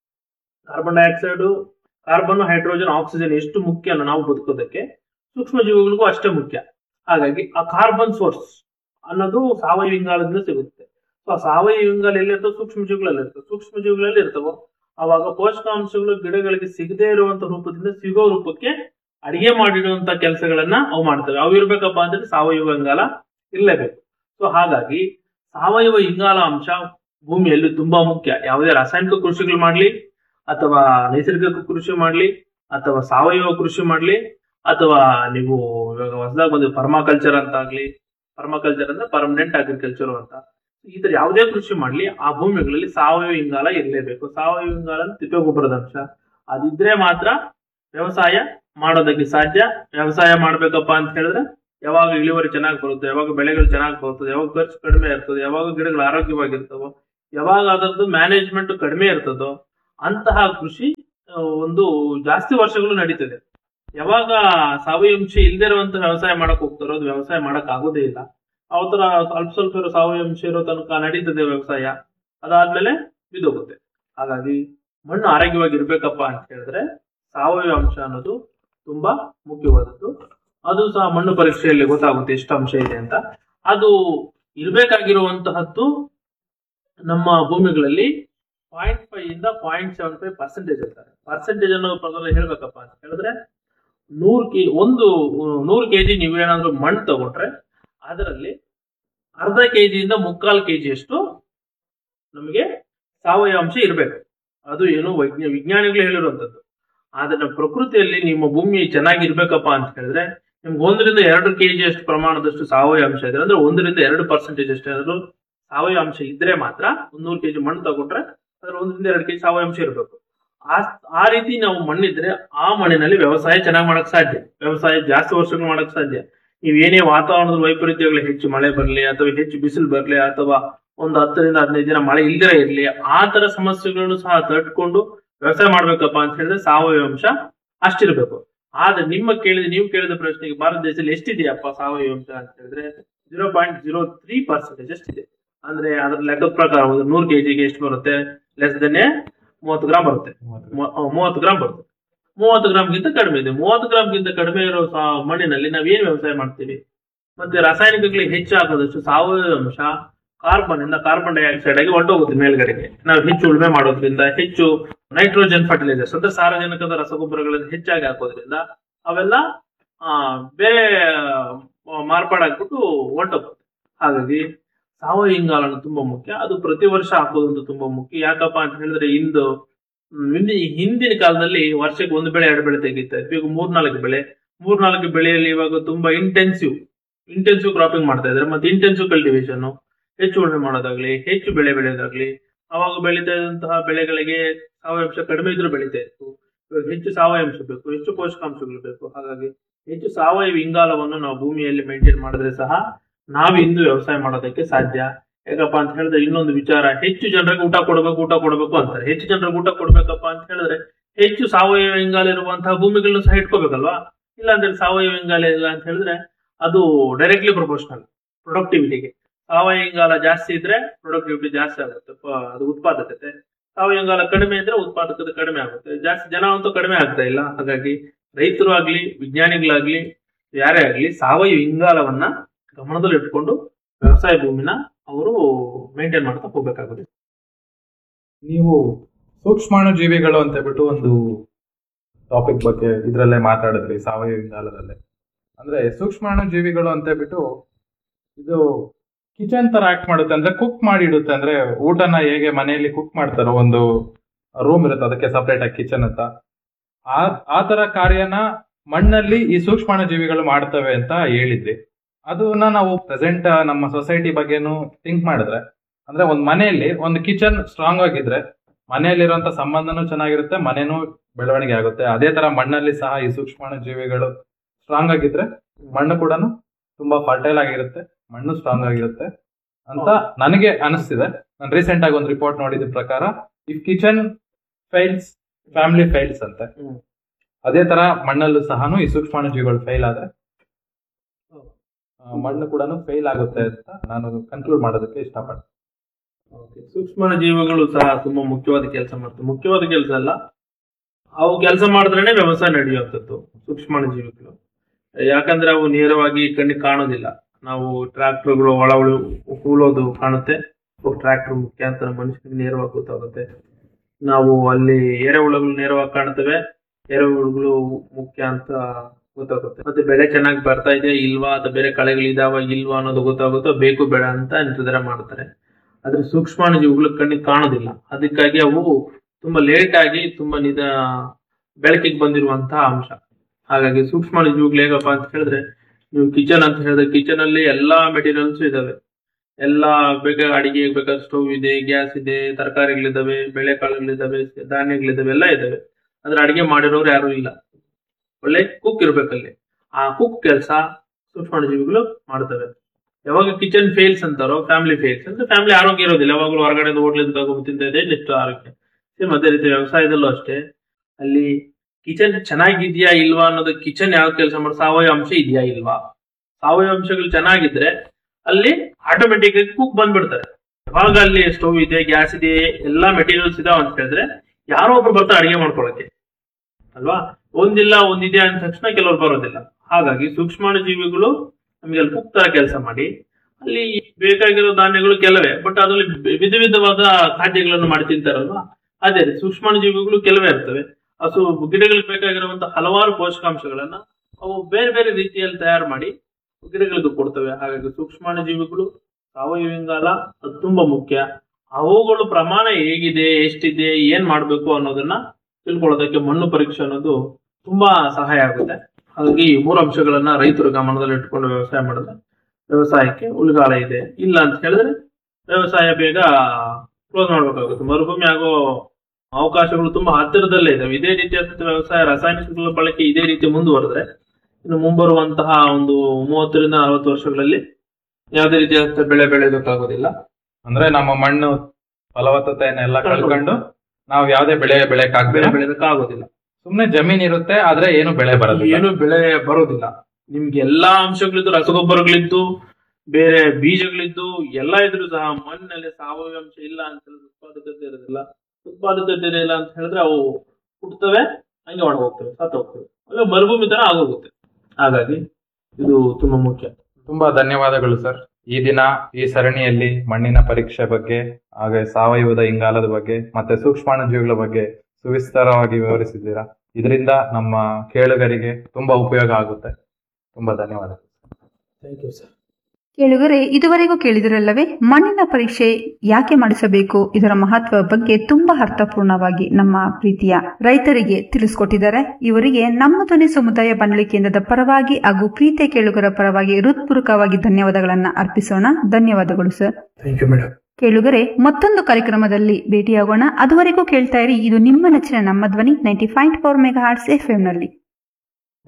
Carbon dioxide, carbon, hydrogen, oxygen ಎಷ್ಟು ಮುಖ್ಯ ನಾವು ಬದುಕೋದಕ್ಕೆ ಸೂಕ್ಷ್ಮ ಜೀವಿಗಳಿಗೂ ಅಷ್ಟೇ ಮುಖ್ಯ. ಹಾಗಾಗಿ ಆ ಕಾರ್ಬನ್ ಸೋರ್ಸ್ ಅನ್ನೋದು ಸಾವಯವ ಇಂಗಾಲದಿಂದ ಸಿಗುತ್ತೆ. ಸೊ ಆ ಸಾವಯವ ಇಂಗಾಲ ಎಲ್ಲಿರ್ತವೆ? ಸೂಕ್ಷ್ಮ ಜೀವಿಗಳಲ್ಲಿ ಇರ್ತವೆ. ಸೂಕ್ಷ್ಮ ಜೀವಿಗಳಲ್ಲಿ ಇರ್ತವೋ ಅವಾಗ ಪೋಷಕಾಂಶಗಳು ಗಿಡಗಳಿಗೆ ಸಿಗದೇ ಇರುವಂತ ರೂಪದಿಂದ ಸಿಗೋ ರೂಪಕ್ಕೆ ಅಡಿಗೆ ಮಾಡಿಡುವಂತ ಕೆಲಸಗಳನ್ನ ಅವು ಮಾಡ್ತವೆ. ಅವು ಇರ್ಬೇಕಪ್ಪ ಅಂದ್ರೆ ಸಾವಯವ ಇಂಗಾಲ ಇರಲೇಬೇಕು. ಸೊ ಹಾಗಾಗಿ ಸಾವಯವ ಇಂಗಾಲ ಅಂಶ ಭೂಮಿಯಲ್ಲಿ ತುಂಬಾ ಮುಖ್ಯ. ಯಾವುದೇ ರಾಸಾಯನಿಕ ಕೃಷಿಗಳು ಮಾಡ್ಲಿ ಅಥವಾ ನೈಸರ್ಗಿಕ ಕೃಷಿ ಮಾಡ್ಲಿ ಅಥವಾ ಸಾವಯವ ಕೃಷಿ ಮಾಡ್ಲಿ ಅಥವಾ ನೀವು ಇವಾಗ ಹೊಸದಾಗಿ ಬಂದ ಪರ್ಮಾಕಲ್ಚರ್ ಅಂತ ಆಗ್ಲಿ, ಪರ್ಮಾಕಲ್ಚರ್ ಅಂದ್ರೆ ಪರ್ಮನೆಂಟ್ ಅಗ್ರಿಕಲ್ಚರ್ ಅಂತ, ಈ ತರ ಯಾವುದೇ ಕೃಷಿ ಮಾಡ್ಲಿ ಆ ಭೂಮಿಗಳಲ್ಲಿ ಸಾವಯವ ಇಂಗಾಲ ಇರಲೇಬೇಕು. ಸಾವಯವ ಇಂಗಾಲ ತಿಪ್ಪೆ ಗೊಬ್ಬರದ ಅಂಶ ಅದಿದ್ರೆ ಮಾತ್ರ ವ್ಯವಸಾಯ ಮಾಡೋದಕ್ಕೆ ಸಾಧ್ಯ. ವ್ಯವಸಾಯ ಮಾಡ್ಬೇಕಪ್ಪ ಅಂತ ಹೇಳಿದ್ರೆ ಯಾವಾಗ ಇಳುವರಿ ಚೆನ್ನಾಗಿ ಬರುತ್ತೆ, ಯಾವಾಗ ಬೆಳೆಗಳು ಚೆನ್ನಾಗಿ ಬರ್ತದೆ, ಯಾವಾಗ ಖರ್ಚು ಕಡಿಮೆ ಇರ್ತದೆ, ಯಾವಾಗ ಗಿಡಗಳು ಆರೋಗ್ಯವಾಗಿರ್ತವೋ, ಯಾವಾಗ ಅದರದ್ದು ಮ್ಯಾನೇಜ್ಮೆಂಟ್ ಕಡಿಮೆ ಇರ್ತದೋ ಅಂತಹ ಕೃಷಿ ಆ, ಒಂದು ಜಾಸ್ತಿ ವರ್ಷಗಳು ನಡೀತದೆ. ಯಾವಾಗ ಸಾವಯವ ಅಂಶ ಇಲ್ಲದೆ ಇರುವಂತ ವ್ಯವಸಾಯ ಮಾಡಕ್ ಹೋಗ್ತಾರೋ ಅದು ವ್ಯವಸಾಯ ಮಾಡಕ್ ಆಗೋದೇ ಇಲ್ಲ. ಅವತರ ಸ್ವಲ್ಪ ಸ್ವಲ್ಪ ಇರೋ ಸಾವಯವ ಅಂಶ ಇರೋ ತನಕ ನಡೀತದೆ ವ್ಯವಸಾಯ, ಅದಾದ್ಮೇಲೆ ಬಿದ್ದೋಗುತ್ತೆ. ಹಾಗಾಗಿ ಮಣ್ಣು ಆರೋಗ್ಯವಾಗಿ ಇರ್ಬೇಕಪ್ಪ ಅಂತ ಹೇಳಿದ್ರೆ ಸಾವಯವ ಅಂಶ ಅನ್ನೋದು ತುಂಬಾ ಮುಖ್ಯವಾದದ್ದು. ಅದು ಸಹ ಮಣ್ಣು ಪರೀಕ್ಷೆಯಲ್ಲಿ ಗೊತ್ತಾಗುತ್ತೆ ಎಷ್ಟು ಅಂಶ ಇದೆ ಅಂತ. ಅದು ಇರ್ಬೇಕಾಗಿರುವಂತಹದ್ದು ನಮ್ಮ ಭೂಮಿಗಳಲ್ಲಿ ಪಾಯಿಂಟ್ ಫೈವ್ ಇಂದ ಪಾಯಿಂಟ್ ಸೆವೆನ್ ಫೈವ್ ಪರ್ಸೆಂಟೇಜ್ ಇರ್ತಾರೆ. ಪರ್ಸೆಂಟೇಜ್ ಅನ್ನೋ ಪದದಲ್ಲಿ ಹೇಳ್ಬೇಕಪ್ಪ ಅಂತ ಹೇಳಿದ್ರೆ ನೂರ್ ಕೆ ಒಂದು ನೂರು ಕೆಜಿ ನೀವೇನಾದ್ರೂ ಮಣ್ಣು ತಗೊಂಡ್ರೆ ಅದರಲ್ಲಿ ಅರ್ಧ ಕೆಜಿಯಿಂದ ಮುಕ್ಕಾಲು ಕೆಜಿ ಅಷ್ಟು ನಮಗೆ ಸಾವಯವ ಅಂಶ ಇರಬೇಕು. ಅದು ಏನು ವೈಜ್ಞ ವಿಜ್ಞಾನಿಗಳು ಹೇಳಿರುವಂತದ್ದು. ಆದ್ರೆ ನಮ್ಮ ಪ್ರಕೃತಿಯಲ್ಲಿ ನಿಮ್ಮ ಭೂಮಿ ಚೆನ್ನಾಗಿರ್ಬೇಕಪ್ಪ ಅಂತ ಹೇಳಿದ್ರೆ ನಿಮ್ಗೆ ಒಂದರಿಂದ ಎರಡು ಕೆಜಿ ಅಷ್ಟು ಪ್ರಮಾಣದಷ್ಟು ಸಾವಯವ ಅಂಶ ಇದೆ, ಅಂದ್ರೆ ಒಂದರಿಂದ ಎರಡು ಪರ್ಸೆಂಟೇಜ್ ಅಷ್ಟು ಏನಾದ್ರು ಸಾವಯವ ಅಂಶ ಇದ್ರೆ ಮಾತ್ರ ಒಂದ್ ನೂರು ಕೆಜಿ ಮಣ್ಣು ತಗೊಂಡ್ರೆ ಅದ್ರ ಒಂದರಿಂದ ಎರಡು ಕೆಜಿ ಸಾವಯವ ಅಂಶ ಇರಬೇಕು. ಆ ಆ ರೀತಿ ನಾವು ಮಣ್ಣಿದ್ರೆ ಆ ಮಣ್ಣಿನಲ್ಲಿ ವ್ಯವಸಾಯ ಚೆನ್ನಾಗಿ ಮಾಡಕ್ ಸಾಧ್ಯ, ವ್ಯವಸಾಯ ಜಾಸ್ತಿ ವರ್ಷಗಳು ಮಾಡಕ್ ಸಾಧ್ಯ. ನೀವೇನೇ ವಾತಾವರಣದ ವೈಪರೀತ್ಯಗಳು, ಹೆಚ್ಚು ಮಳೆ ಬರಲಿ ಅಥವಾ ಹೆಚ್ಚು ಬಿಸಿಲು ಬರಲಿ ಅಥವಾ ಒಂದು ಹತ್ತರಿಂದ ಹದಿನೈದು ದಿನ ಮಳೆ ಇಲ್ದಿರ ಇರ್ಲಿ, ಆ ತರ ಸಮಸ್ಯೆಗಳನ್ನು ಸಹ ತಟ್ಕೊಂಡು ವ್ಯವಸಾಯ ಮಾಡ್ಬೇಕಪ್ಪ ಅಂತ ಹೇಳಿದ್ರೆ ಸಾವಯವ ಅಂಶ ಅಷ್ಟಿರ್ಬೇಕು. ಆದ್ರೆ ನಿಮ್ಮ ಕೇಳಿದ ನೀವು ಕೇಳಿದ ಪ್ರಶ್ನೆಗೆ ಭಾರತ ದೇಶದಲ್ಲಿ ಎಷ್ಟಿದೆಯಪ್ಪ ಸಾವಯವ ಅಂಶ ಅಂತ ಹೇಳಿದ್ರೆ zero point zero three percentage ಅಷ್ಟಿದೆ. ಅಂದ್ರೆ ಅದ್ರ ಲೆಕ್ಕದ ಪ್ರಕಾರ ಒಂದು ನೂರು ಕೆಜಿಗೆ ಎಷ್ಟು ಬರುತ್ತೆ, ಲೆಸ್ ದೆನ್ ಮೂವತ್ತು ಗ್ರಾಮ್ ಬರುತ್ತೆ. ಮೂವತ್ತು ಗ್ರಾಮ್ ಬರುತ್ತೆ. ಮೂವತ್ತು ಗ್ರಾಮ್ಗಿಂತ ಕಡಿಮೆ ಇದೆ. ಮೂವತ್ತು ಗ್ರಾಮ್ಗಿಂತ ಕಡಿಮೆ ಇರೋ ಮಣ್ಣಿನಲ್ಲಿ ನಾವೇನ್ ವ್ಯವಸಾಯ ಮಾಡ್ತೀವಿ? ಮತ್ತೆ ರಾಸಾಯನಿಕಗಳಿಗೆ ಹೆಚ್ಚಾಗೋದಷ್ಟು ಸಾವಯವ ಅಂಶ ಕಾರ್ಬನ್ ಇಂದ ಕಾರ್ಬನ್ ಡೈಆಕ್ಸೈಡ್ ಆಗಿ ಹೊರಟೋಗುತ್ತೆ ಮೇಲ್ಗಡೆಗೆ. ನಾವು ಹೆಚ್ಚು ಉಳುಮೆ ಮಾಡೋದ್ರಿಂದ, ಹೆಚ್ಚು ನೈಟ್ರೋಜನ್ ಫರ್ಟಿಲೈಸರ್ಸ್ ಅಂದ್ರೆ ಸಾರಜನಕದ ರಸಗೊಬ್ಬರಗಳನ್ನು ಹೆಚ್ಚಾಗಿ ಹಾಕೋದ್ರಿಂದ ಅವೆಲ್ಲ ಆ ಬೇರೆ ಮಾರ್ಪಾಡಾಗ್ಬಿಟ್ಟು ಹೊರಟೋಗುತ್ತೆ. ಹಾಗಾಗಿ ಸಾವಯವ ಇಂಗಾಲನು ತುಂಬಾ ಮುಖ್ಯ. ಅದು ಪ್ರತಿ ವರ್ಷ ಹಾಕೋದಂತೂ ತುಂಬಾ ಮುಖ್ಯ. ಯಾಕಪ್ಪ ಅಂತ ಹೇಳಿದ್ರೆ ಇಂದು ಹಿಂದಿನ ಕಾಲದಲ್ಲಿ ವರ್ಷಕ್ಕೆ ಒಂದು ಬೆಳೆ ಎರಡು ಬೆಳೆ ತೆಗಿತಾ ಇದ್ವಿ. ಈಗ ಮೂರ್ನಾಲ್ಕು ಬೆಳೆ ಮೂರ್ನಾಲ್ಕು ಬೆಳೆಯಲ್ಲಿ ಇವಾಗ ತುಂಬಾ ಇಂಟೆನ್ಸಿವ್ ಇಂಟೆನ್ಸಿವ್ ಕ್ರಾಪಿಂಗ್ ಮಾಡ್ತಾ ಇದ್ದಾರೆ. ಮತ್ತೆ ಇಂಟೆನ್ಸಿವ್ ಕಲ್ಟಿವೇಶನ್, ಹೆಚ್ಚು ಉಳುಮೆ ಮಾಡೋದಾಗ್ಲಿ, ಹೆಚ್ಚು ಬೆಳೆ ಬೆಳೆಯೋದಾಗ್ಲಿ. ಅವಾಗ ಬೆಳೀತಾ ಇದ್ದಂತಹ ಬೆಳೆಗಳಿಗೆ ಸಾವಯವ ಅಂಶ ಕಡಿಮೆ ಇದ್ರೂ ಬೆಳೀತಾ ಇತ್ತು. ಇವಾಗ ಹೆಚ್ಚು ಸಾವಯವ ಅಂಶ ಬೇಕು, ಹೆಚ್ಚು ಪೋಷಕಾಂಶಗಳು ಬೇಕು. ಹಾಗಾಗಿ ಹೆಚ್ಚು ಸಾವಯವ ಇಂಗಾಲವನ್ನು ನಾವು ಭೂಮಿಯಲ್ಲಿ ಮೇಂಟೈನ್ ಮಾಡಿದ್ರೆ ಸಹ ನಾವು ಇಂದು ವ್ಯವಸಾಯ ಮಾಡೋದಕ್ಕೆ ಸಾಧ್ಯ. ಯಾಕಪ್ಪ ಅಂತ ಹೇಳಿದ್ರೆ ಇನ್ನೊಂದು ವಿಚಾರ, ಹೆಚ್ಚು ಜನರಿಗೆ ಊಟ ಕೊಡಬೇಕು ಊಟ ಕೊಡಬೇಕು ಅಂತಾರೆ. ಹೆಚ್ಚು ಜನರಿಗೆ ಊಟ ಕೊಡ್ಬೇಕಪ್ಪ ಅಂತ ಹೇಳಿದ್ರೆ ಹೆಚ್ಚು ಸಾವಯವ ಇಂಗಾಲ ಇರುವಂತಹ ಭೂಮಿಗಳನ್ನ ಸಹ ಇಟ್ಕೋಬೇಕಲ್ವಾ? ಇಲ್ಲ ಅಂದ್ರೆ ಸಾವಯವ ಇಂಗಾಲ ಇಲ್ಲ ಅಂತ ಹೇಳಿದ್ರೆ ಅದು ಡೈರೆಕ್ಟ್ಲಿ ಪ್ರಪೋರ್ಷನಲ್ ಪ್ರೊಡಕ್ಟಿವಿಟಿಗೆ. ಸಾವಯವ ಇಂಗಾಲ ಜಾಸ್ತಿ ಇದ್ರೆ ಪ್ರೊಡಕ್ಟಿವಿಟಿ ಜಾಸ್ತಿ ಆಗುತ್ತೆ, ಅದು ಉತ್ಪಾದಕತೆ. ಸಾವಯವ ಇಂಗಾಲ ಕಡಿಮೆ ಇದ್ರೆ ಉತ್ಪಾದಕತೆ ಕಡಿಮೆ ಆಗುತ್ತೆ. ಜಾಸ್ತಿ ಜನ ಅಂತೂ ಕಡಿಮೆ ಆಗ್ತಾ ಇಲ್ಲ. ಹಾಗಾಗಿ ರೈತರು ಆಗ್ಲಿ, ವಿಜ್ಞಾನಿಗಳಾಗ್ಲಿ, ಯಾರೇ ಆಗ್ಲಿ ಸಾವಯವ ಇಂಗಾಲವನ್ನ ಗಮನದಲ್ಲಿ ಇಟ್ಕೊಂಡು ವ್ಯವಸಾಯ ಭೂಮಿನ ಅವರು ಮೇಂಟೈನ್ ಮಾಡ್ತಾ ಹೋಗ್ಬೇಕಾಗುತ್ತೆ. ನೀವು ಸೂಕ್ಷ್ಮಾಣು ಜೀವಿಗಳು ಅಂತ ಹೇಳ್ಬಿಟ್ಟು ಒಂದು ಟಾಪಿಕ್ ಬಗ್ಗೆ ಇದ್ರಲ್ಲೇ ಮಾತಾಡಿದ್ರಿ, ಸಾವಯವ ಇಂಗಾಲದಲ್ಲೇ. ಅಂದ್ರೆ ಸೂಕ್ಷ್ಮಾಣು ಜೀವಿಗಳು ಅಂತ ಹೇಳ್ಬಿಟ್ಟು ಇದು ಕಿಚನ್ ತರ ಆಕ್ಟ್ ಮಾಡುತ್ತೆ. ಅಂದ್ರೆ ಕುಕ್ ಮಾಡಿ ಇಡುತ್ತೆ. ಅಂದ್ರೆ ಊಟನ ಹೇಗೆ ಮನೆಯಲ್ಲಿ ಕುಕ್ ಮಾಡ್ತಾರೋ, ಒಂದು ರೂಮ್ ಇರುತ್ತೆ ಅದಕ್ಕೆ ಸಪರೇಟ್ ಆಗಿ ಕಿಚನ್ ಅಂತ, ಆ ಆ ತರ ಕಾರ್ಯನ ಮಣ್ಣಲ್ಲಿ ಈ ಸೂಕ್ಷ್ಮಾಣು ಜೀವಿಗಳು ಮಾಡ್ತವೆ ಅಂತ ಹೇಳಿದ್ರಿ. ಅದನ್ನ ನಾವು ಪ್ರೆಸೆಂಟ್ ನಮ್ಮ ಸೊಸೈಟಿ ಬಗ್ಗೆನು ಥಿಂಕ್ ಮಾಡಿದ್ರೆ, ಅಂದ್ರೆ ಒಂದ್ ಮನೆಯಲ್ಲಿ ಒಂದು ಕಿಚನ್ ಸ್ಟ್ರಾಂಗ್ ಆಗಿದ್ರೆ ಮನೆಯಲ್ಲಿರುವಂತ ಸಂಬಂಧನೂ ಚೆನ್ನಾಗಿರುತ್ತೆ, ಮನೆನೂ ಬೆಳವಣಿಗೆ ಆಗುತ್ತೆ. ಅದೇ ತರ ಮಣ್ಣಲ್ಲಿ ಸಹ ಈ ಸೂಕ್ಷ್ಮಾಣು ಜೀವಿಗಳು ಸ್ಟ್ರಾಂಗ್ ಆಗಿದ್ರೆ ಮಣ್ಣು ಕೂಡ ತುಂಬಾ ಫರ್ಟೈಲ್ ಆಗಿರುತ್ತೆ, ಮಣ್ಣು ಸ್ಟ್ರಾಂಗ್ ಆಗಿರುತ್ತೆ ಅಂತ ನನಗೆ ಅನಿಸ್ತಿದೆ. ನಾನು ರೀಸೆಂಟ್ ಆಗಿ ಒಂದು ರಿಪೋರ್ಟ್ ನೋಡಿದ ಪ್ರಕಾರ if kitchen files family files ಅಂತೆ. ಅದೇ ತರ ಮಣ್ಣಲ್ಲೂ ಸಹ ಈ ಸೂಕ್ಷ್ಮಾಣು ಜೀವಿಗಳು ಫೈಲ್ ಆದ್ರೆ ಮಣ್ಣು ಕೂಡ ಫೇಲ್ ಆಗುತ್ತೆ ಅಂತ ನಾನು ಕನ್ಕ್ಲೂಡ್ ಮಾಡೋದಕ್ಕೆ ಇಷ್ಟಪಡ್ತೀನಿ. ಸೂಕ್ಷ್ಮಾಣು ಜೀವಿಗಳು ಸಹ ತುಂಬಾ ಮುಖ್ಯವಾದ ಕೆಲಸ ಮಾಡ್ತವೆ. ಮುಖ್ಯವಾದ ಕೆಲಸ ಅಲ್ಲ, ಅವು ಕೆಲಸ ಮಾಡಿದ್ರೇನೆ ವ್ಯವಸಾಯ ನಡೆಯುವಂಥದ್ದು ಸೂಕ್ಷ್ಮಾಣು ಜೀವಿಗಳು. ಯಾಕಂದ್ರೆ ಅವು ನೇರವಾಗಿ ಕಣ್ಣಿಗೆ ಕಾಣೋದಿಲ್ಲ. ನಾವು ಟ್ರಾಕ್ಟರ್ಗಳು ಒಳ ಹೂಳೋದು ಕಾಣುತ್ತೆ, ಟ್ರಾಕ್ಟರ್ ಮುಖ್ಯಾಂತರ ಮನುಷ್ಯನಿಗೆ ನೇರವಾಗಿ ಗೊತ್ತಾಗುತ್ತೆ. ನಾವು ಅಲ್ಲಿ ಎರೆಹುಳುಗಳು ನೇರವಾಗಿ ಕಾಣುತ್ತವೆ, ಎರೆಹುಳುಗಳು ಮುಖ್ಯ ಅಂತ ಗೊತ್ತಾಗುತ್ತೆ. ಮತ್ತೆ ಬೆಳೆ ಚೆನ್ನಾಗಿ ಬರ್ತಾ ಇದೆ ಇಲ್ವಾ, ಅಥವಾ ಬೇರೆ ಕಳೆಗಳಿದಾವ ಇಲ್ವಾ ಅನ್ನೋದು ಗೊತ್ತಾಗುತ್ತೋ, ಬೇಕು ಬೇಡ ಅಂತ ನಿರ್ಧಾರ ಮಾಡ್ತಾರೆ. ಆದ್ರೆ ಸೂಕ್ಷ್ಮಾಣು ಜೀವಿಗಳು ಕಣ್ಣಿಗೆ ಕಾಣೋದಿಲ್ಲ. ಅದಕ್ಕಾಗಿ ಅವು ತುಂಬಾ ಲೇಟ್ ಆಗಿ ತುಂಬಾ ನಿಧ ಬೆಳಕಿಗೆ ಬಂದಿರುವಂತಹ ಅಂಶ. ಹಾಗಾಗಿ ಸೂಕ್ಷ್ಮಾಣು ಜೀವಿಗಳು ಹೇಗಪ್ಪ ಅಂತ ಹೇಳಿದ್ರೆ, ನೀವು ಕಿಚನ್ ಅಂತ ಹೇಳಿದ್ರೆ ಕಿಚನ್ ಅಲ್ಲಿ ಎಲ್ಲಾ ಮೆಟೀರಿಯಲ್ಸ್ ಇದಾವೆ. ಎಲ್ಲಾ ಬೇಕಾದ ಅಡಿಗೆ ಬೇಕಾದ ಸ್ಟವ್ ಇದೆ, ಗ್ಯಾಸ್ ಇದೆ, ತರಕಾರಿಗಳಿದಾವೆ, ಬೆಳೆಕಾಳುಗಳಿದಾವೆ, ಧಾನ್ಯಗಳಿದಾವೆ, ಎಲ್ಲ ಇದಾವೆ. ಆದ್ರೆ ಅಡಿಗೆ ಮಾಡಿರೋರು ಯಾರು ಇಲ್ಲ. ಒಳ್ಳೆ ಕುಕ್ ಇರ್ಬೇಕಲ್ಲಿ. ಆ ಕುಕ್ ಕೆಲಸ ಸೂಕ್ಷ್ಮಾಣು ಜೀವಿಗಳು ಮಾಡ್ತವೆ. ಯಾವಾಗ ಕಿಚನ್ ಫೇಲ್ಸ್ ಅಂತಾರೋ ಫ್ಯಾಮಿಲಿ ಫೇಲ್ಸ್ ಅಂದ್ರೆ ಫ್ಯಾಮಿಲಿ ಆರೋಗ್ಯ ಇರೋದಿಲ್ಲ, ಯಾವಾಗಲೂ ಹೊರಗಡೆ ಹೋಟ್ಲಿಂದ ತಗೊಂಡು ತಿಂತ ಇದೆ ಎಷ್ಟು ಆರೋಗ್ಯ. ಸೇಮ್ ಅದೇ ರೀತಿ ವ್ಯವಸಾಯದಲ್ಲೂ ಅಷ್ಟೇ, ಅಲ್ಲಿ ಕಿಚನ್ ಚೆನ್ನಾಗಿದ್ಯಾ ಇಲ್ವಾ ಅನ್ನೋದು, ಕಿಚನ್ ಯಾವ ಕೆಲಸ ಮಾಡೋ ಸಾವಯವ ಅಂಶ ಇದೆಯಾ ಇಲ್ವಾ, ಸಾವಯವ ಅಂಶಗಳು ಚೆನ್ನಾಗಿದ್ರೆ ಅಲ್ಲಿ ಆಟೋಮೆಟಿಕ್ ಆಗಿ ಕುಕ್ ಬಂದ್ಬಿಡ್ತಾರೆ. ಯಾವಾಗ ಅಲ್ಲಿ ಸ್ಟವ್ ಇದೆ, ಗ್ಯಾಸ್ ಇದೆ, ಎಲ್ಲಾ ಮೆಟೀರಿಯಲ್ಸ್ ಇದಾವ ಅಂತ ಹೇಳಿದ್ರೆ ಯಾರೋ ಒಬ್ರು ಬರ್ತಾರೆ ಅಡಿಗೆ ಮಾಡ್ಕೊಳಕ್ಕೆ ಅಲ್ವಾ. ಒಂದಿಲ್ಲ ಒಂದಿದೆ ಅಂದ ತಕ್ಷಣ ಕೆಲವ್ರು ಬರೋದಿಲ್ಲ. ಹಾಗಾಗಿ ಸೂಕ್ಷ್ಮಾಣು ಜೀವಿಗಳು ನಮ್ಗೆ ಅಲ್ಲಿ ಕುಕ್ ತರ ಕೆಲಸ ಮಾಡಿ ಅಲ್ಲಿ ಬೇಕಾಗಿರೋ ಧಾನ್ಯಗಳು ಕೆಲವೇ, ಬಟ್ ಅದ್ರಲ್ಲಿ ವಿಧ ವಿಧವಾದ ಖಾದ್ಯಗಳನ್ನು ಮಾಡಿ ತಿಂತಾರಲ್ವಾ. ಅದೇ ಸೂಕ್ಷ್ಮಾಣು ಜೀವಿಗಳು ಕೆಲವೇ ಇರ್ತವೆ. ಹಸು ಗಿಡಗಳಿಗೆ ಬೇಕಾಗಿರುವಂತಹ ಹಲವಾರು ಪೋಷಕಾಂಶಗಳನ್ನ ಅವು ಬೇರೆ ಬೇರೆ ರೀತಿಯಲ್ಲಿ ತಯಾರು ಮಾಡಿ ಗಿಡಗಳಿಗೆ ಕೊಡ್ತವೆ. ಹಾಗಾಗಿ ಸೂಕ್ಷ್ಮಾಣು ಜೀವಿಗಳು, ಸಾವಯವ ಇಂಗಾಲ ಅದು ತುಂಬಾ ಮುಖ್ಯ. ಅವುಗಳು ಪ್ರಮಾಣ ಹೇಗಿದೆ, ಎಷ್ಟಿದೆ, ಏನ್ ಮಾಡ್ಬೇಕು ಅನ್ನೋದನ್ನ ತಿಳ್ಕೊಳ್ಳೋದಕ್ಕೆ ಮಣ್ಣು ಪರೀಕ್ಷೆ ಅನ್ನೋದು ತುಂಬಾ ಸಹಾಯ ಆಗುತ್ತೆ. ಹಾಗಾಗಿ ಈ ಮೂರು ಅಂಶಗಳನ್ನ ರೈತರು ಗಮನದಲ್ಲಿ ಇಟ್ಕೊಂಡು ವ್ಯವಸಾಯ ಮಾಡಿದ್ರೆ ವ್ಯವಸಾಯಕ್ಕೆ ಉಳಿಗಾಲ ಇದೆ. ಇಲ್ಲ ಅಂತ ಹೇಳಿದ್ರೆ ವ್ಯವಸಾಯ ಬೇಗ ಕ್ಲೋಸ್ ಮಾಡ್ಬೇಕಾಗುತ್ತೆ. ಮರುಭೂಮಿ ಆಗೋ ಅವಕಾಶಗಳು ತುಂಬಾ ಹತ್ತಿರದಲ್ಲೇ ಇದಾವೆ. ಇದೇ ರೀತಿಯಾದ ವ್ಯವಸಾಯ, ರಾಸಾಯನಿಕ ಬಳಕೆ ಇದೇ ರೀತಿ ಮುಂದುವರೆದ್ರೆ ಇನ್ನು ಮುಂಬರುವಂತಹ ಒಂದು ಮೂವತ್ತರಿಂದ ಅರವತ್ತು ವರ್ಷಗಳಲ್ಲಿ ಯಾವುದೇ ರೀತಿಯಾದ ಬೆಳೆ ಬೆಳೆಯೋದಕ್ಕಾಗೋದಿಲ್ಲ. ಅಂದ್ರೆ ನಮ್ಮ ಮಣ್ಣು ಫಲವತ್ತತೆಯನ್ನೆಲ್ಲ ಕಳ್ಕೊಂಡು ನಾವು ಯಾವುದೇ ಬೆಳೆ ಬೆಳೆಯಕ್ಕಾಗ್ಬೇಡ ಬೆಳೆಯೋದಕ್ಕಾಗೋದಿಲ್ಲ. ಸುಮ್ನೆ ಜಮೀನ್ ಇರುತ್ತೆ, ಆದ್ರೆ ಏನು ಬೆಳೆ ಬರೋದಿಲ್ಲ, ಏನು ಬೆಳೆ ಬರೋದಿಲ್ಲ. ನಿಮ್ಗೆ ಎಲ್ಲಾ ಅಂಶಗಳಿದ್ದು, ರಸಗೊಬ್ಬರಗಳಿದ್ದು, ಬೇರೆ ಬೀಜಗಳಿದ್ದು ಎಲ್ಲ ಇದ್ರು ಸಹ ಮಣ್ಣಿನಲ್ಲಿ ಸಾವಯವ ಅಂಶ ಇಲ್ಲ ಅಂತ ಹೇಳಿದ್ರೆ ಉತ್ಪಾದಕತೆ ಇರೋದಿಲ್ಲ. ಉತ್ಪಾದಕತೆ ಇಲ್ಲ ಅಂತ ಹೇಳಿದ್ರೆ ಅವು ಹುಟ್ಟುತ್ತವೆ, ಹಂಗೆ ಒಣ ಹೋಗ್ತವೆ, ಸತ್ತು ಹೋಗ್ತವೆ, ಅಲ್ಲ ಮರುಭೂಮಿ ತರ ಆಗೋಗುತ್ತೆ. ಹಾಗಾಗಿ ಇದು ತುಂಬಾ ಮುಖ್ಯ. ತುಂಬಾ ಧನ್ಯವಾದಗಳು ಸರ್. ಈ ದಿನ ಈ ಸರಣಿಯಲ್ಲಿ ಮಣ್ಣಿನ ಪರೀಕ್ಷೆ ಬಗ್ಗೆ, ಹಾಗೆ ಸಾವಯವದ ಇಂಗಾಲದ ಬಗ್ಗೆ ಮತ್ತೆ ಸೂಕ್ಷ್ಮಾಣು ಜೀವಿಗಳ ಬಗ್ಗೆ ಸುವಿಸ್ತಾರವಾಗಿ ವಿವರಿಸಿದ್ದೀರಾ. ಇದರಿಂದ ನಮ್ಮ ಕೇಳುಗರಿಗೆ ತುಂಬಾ ಉಪಯೋಗ ಆಗುತ್ತೆ. ತುಂಬಾ ಧನ್ಯವಾದಗಳು. Thank you sir. ಕೇಳುಗರೆ, ಇದುವರೆಗೂ ಕೇಳಿದಿರಲ್ಲವೇ ಮಣ್ಣಿನ ಪರೀಕ್ಷೆ ಯಾಕೆ ಮಾಡಿಸಬೇಕು, ಇದರ ಮಹತ್ವ ಬಗ್ಗೆ ತುಂಬಾ ಅರ್ಥಪೂರ್ಣವಾಗಿ ನಮ್ಮ ಪ್ರೀತಿಯ ರೈತರಿಗೆ ತಿಳಿಸಿಕೊಟ್ಟಿದ್ದಾರೆ. ಇವರಿಗೆ ನಮ್ಮ ಧ್ವನಿ ಸಮುದಾಯ ಬಾನುಲಿ ಕೇಂದ್ರದ ಪರವಾಗಿ ಹಾಗೂ ಪ್ರೀತಿಯ ಕೇಳುಗರ ಪರವಾಗಿ ಹೃತ್ಪೂರ್ವಕವಾಗಿ ಧನ್ಯವಾದಗಳನ್ನ ಅರ್ಪಿಸೋಣ. ಧನ್ಯವಾದಗಳು ಸರ್. Thank you madam. ಕೇಳುಗರೆ, ಮತ್ತೊಂದು ಕಾರ್ಯಕ್ರಮದಲ್ಲಿ ಭೇಟಿಯಾಗೋಣ. ಅದುವರೆಗೂ ಕೇಳ್ತಾ ಇರಿ, ಇದು ನಿಮ್ಮ ನೆಚ್ಚಿನ ನಮ್ಮ ಧ್ವನಿ ninety point four mega arts F M ನಲ್ಲಿ.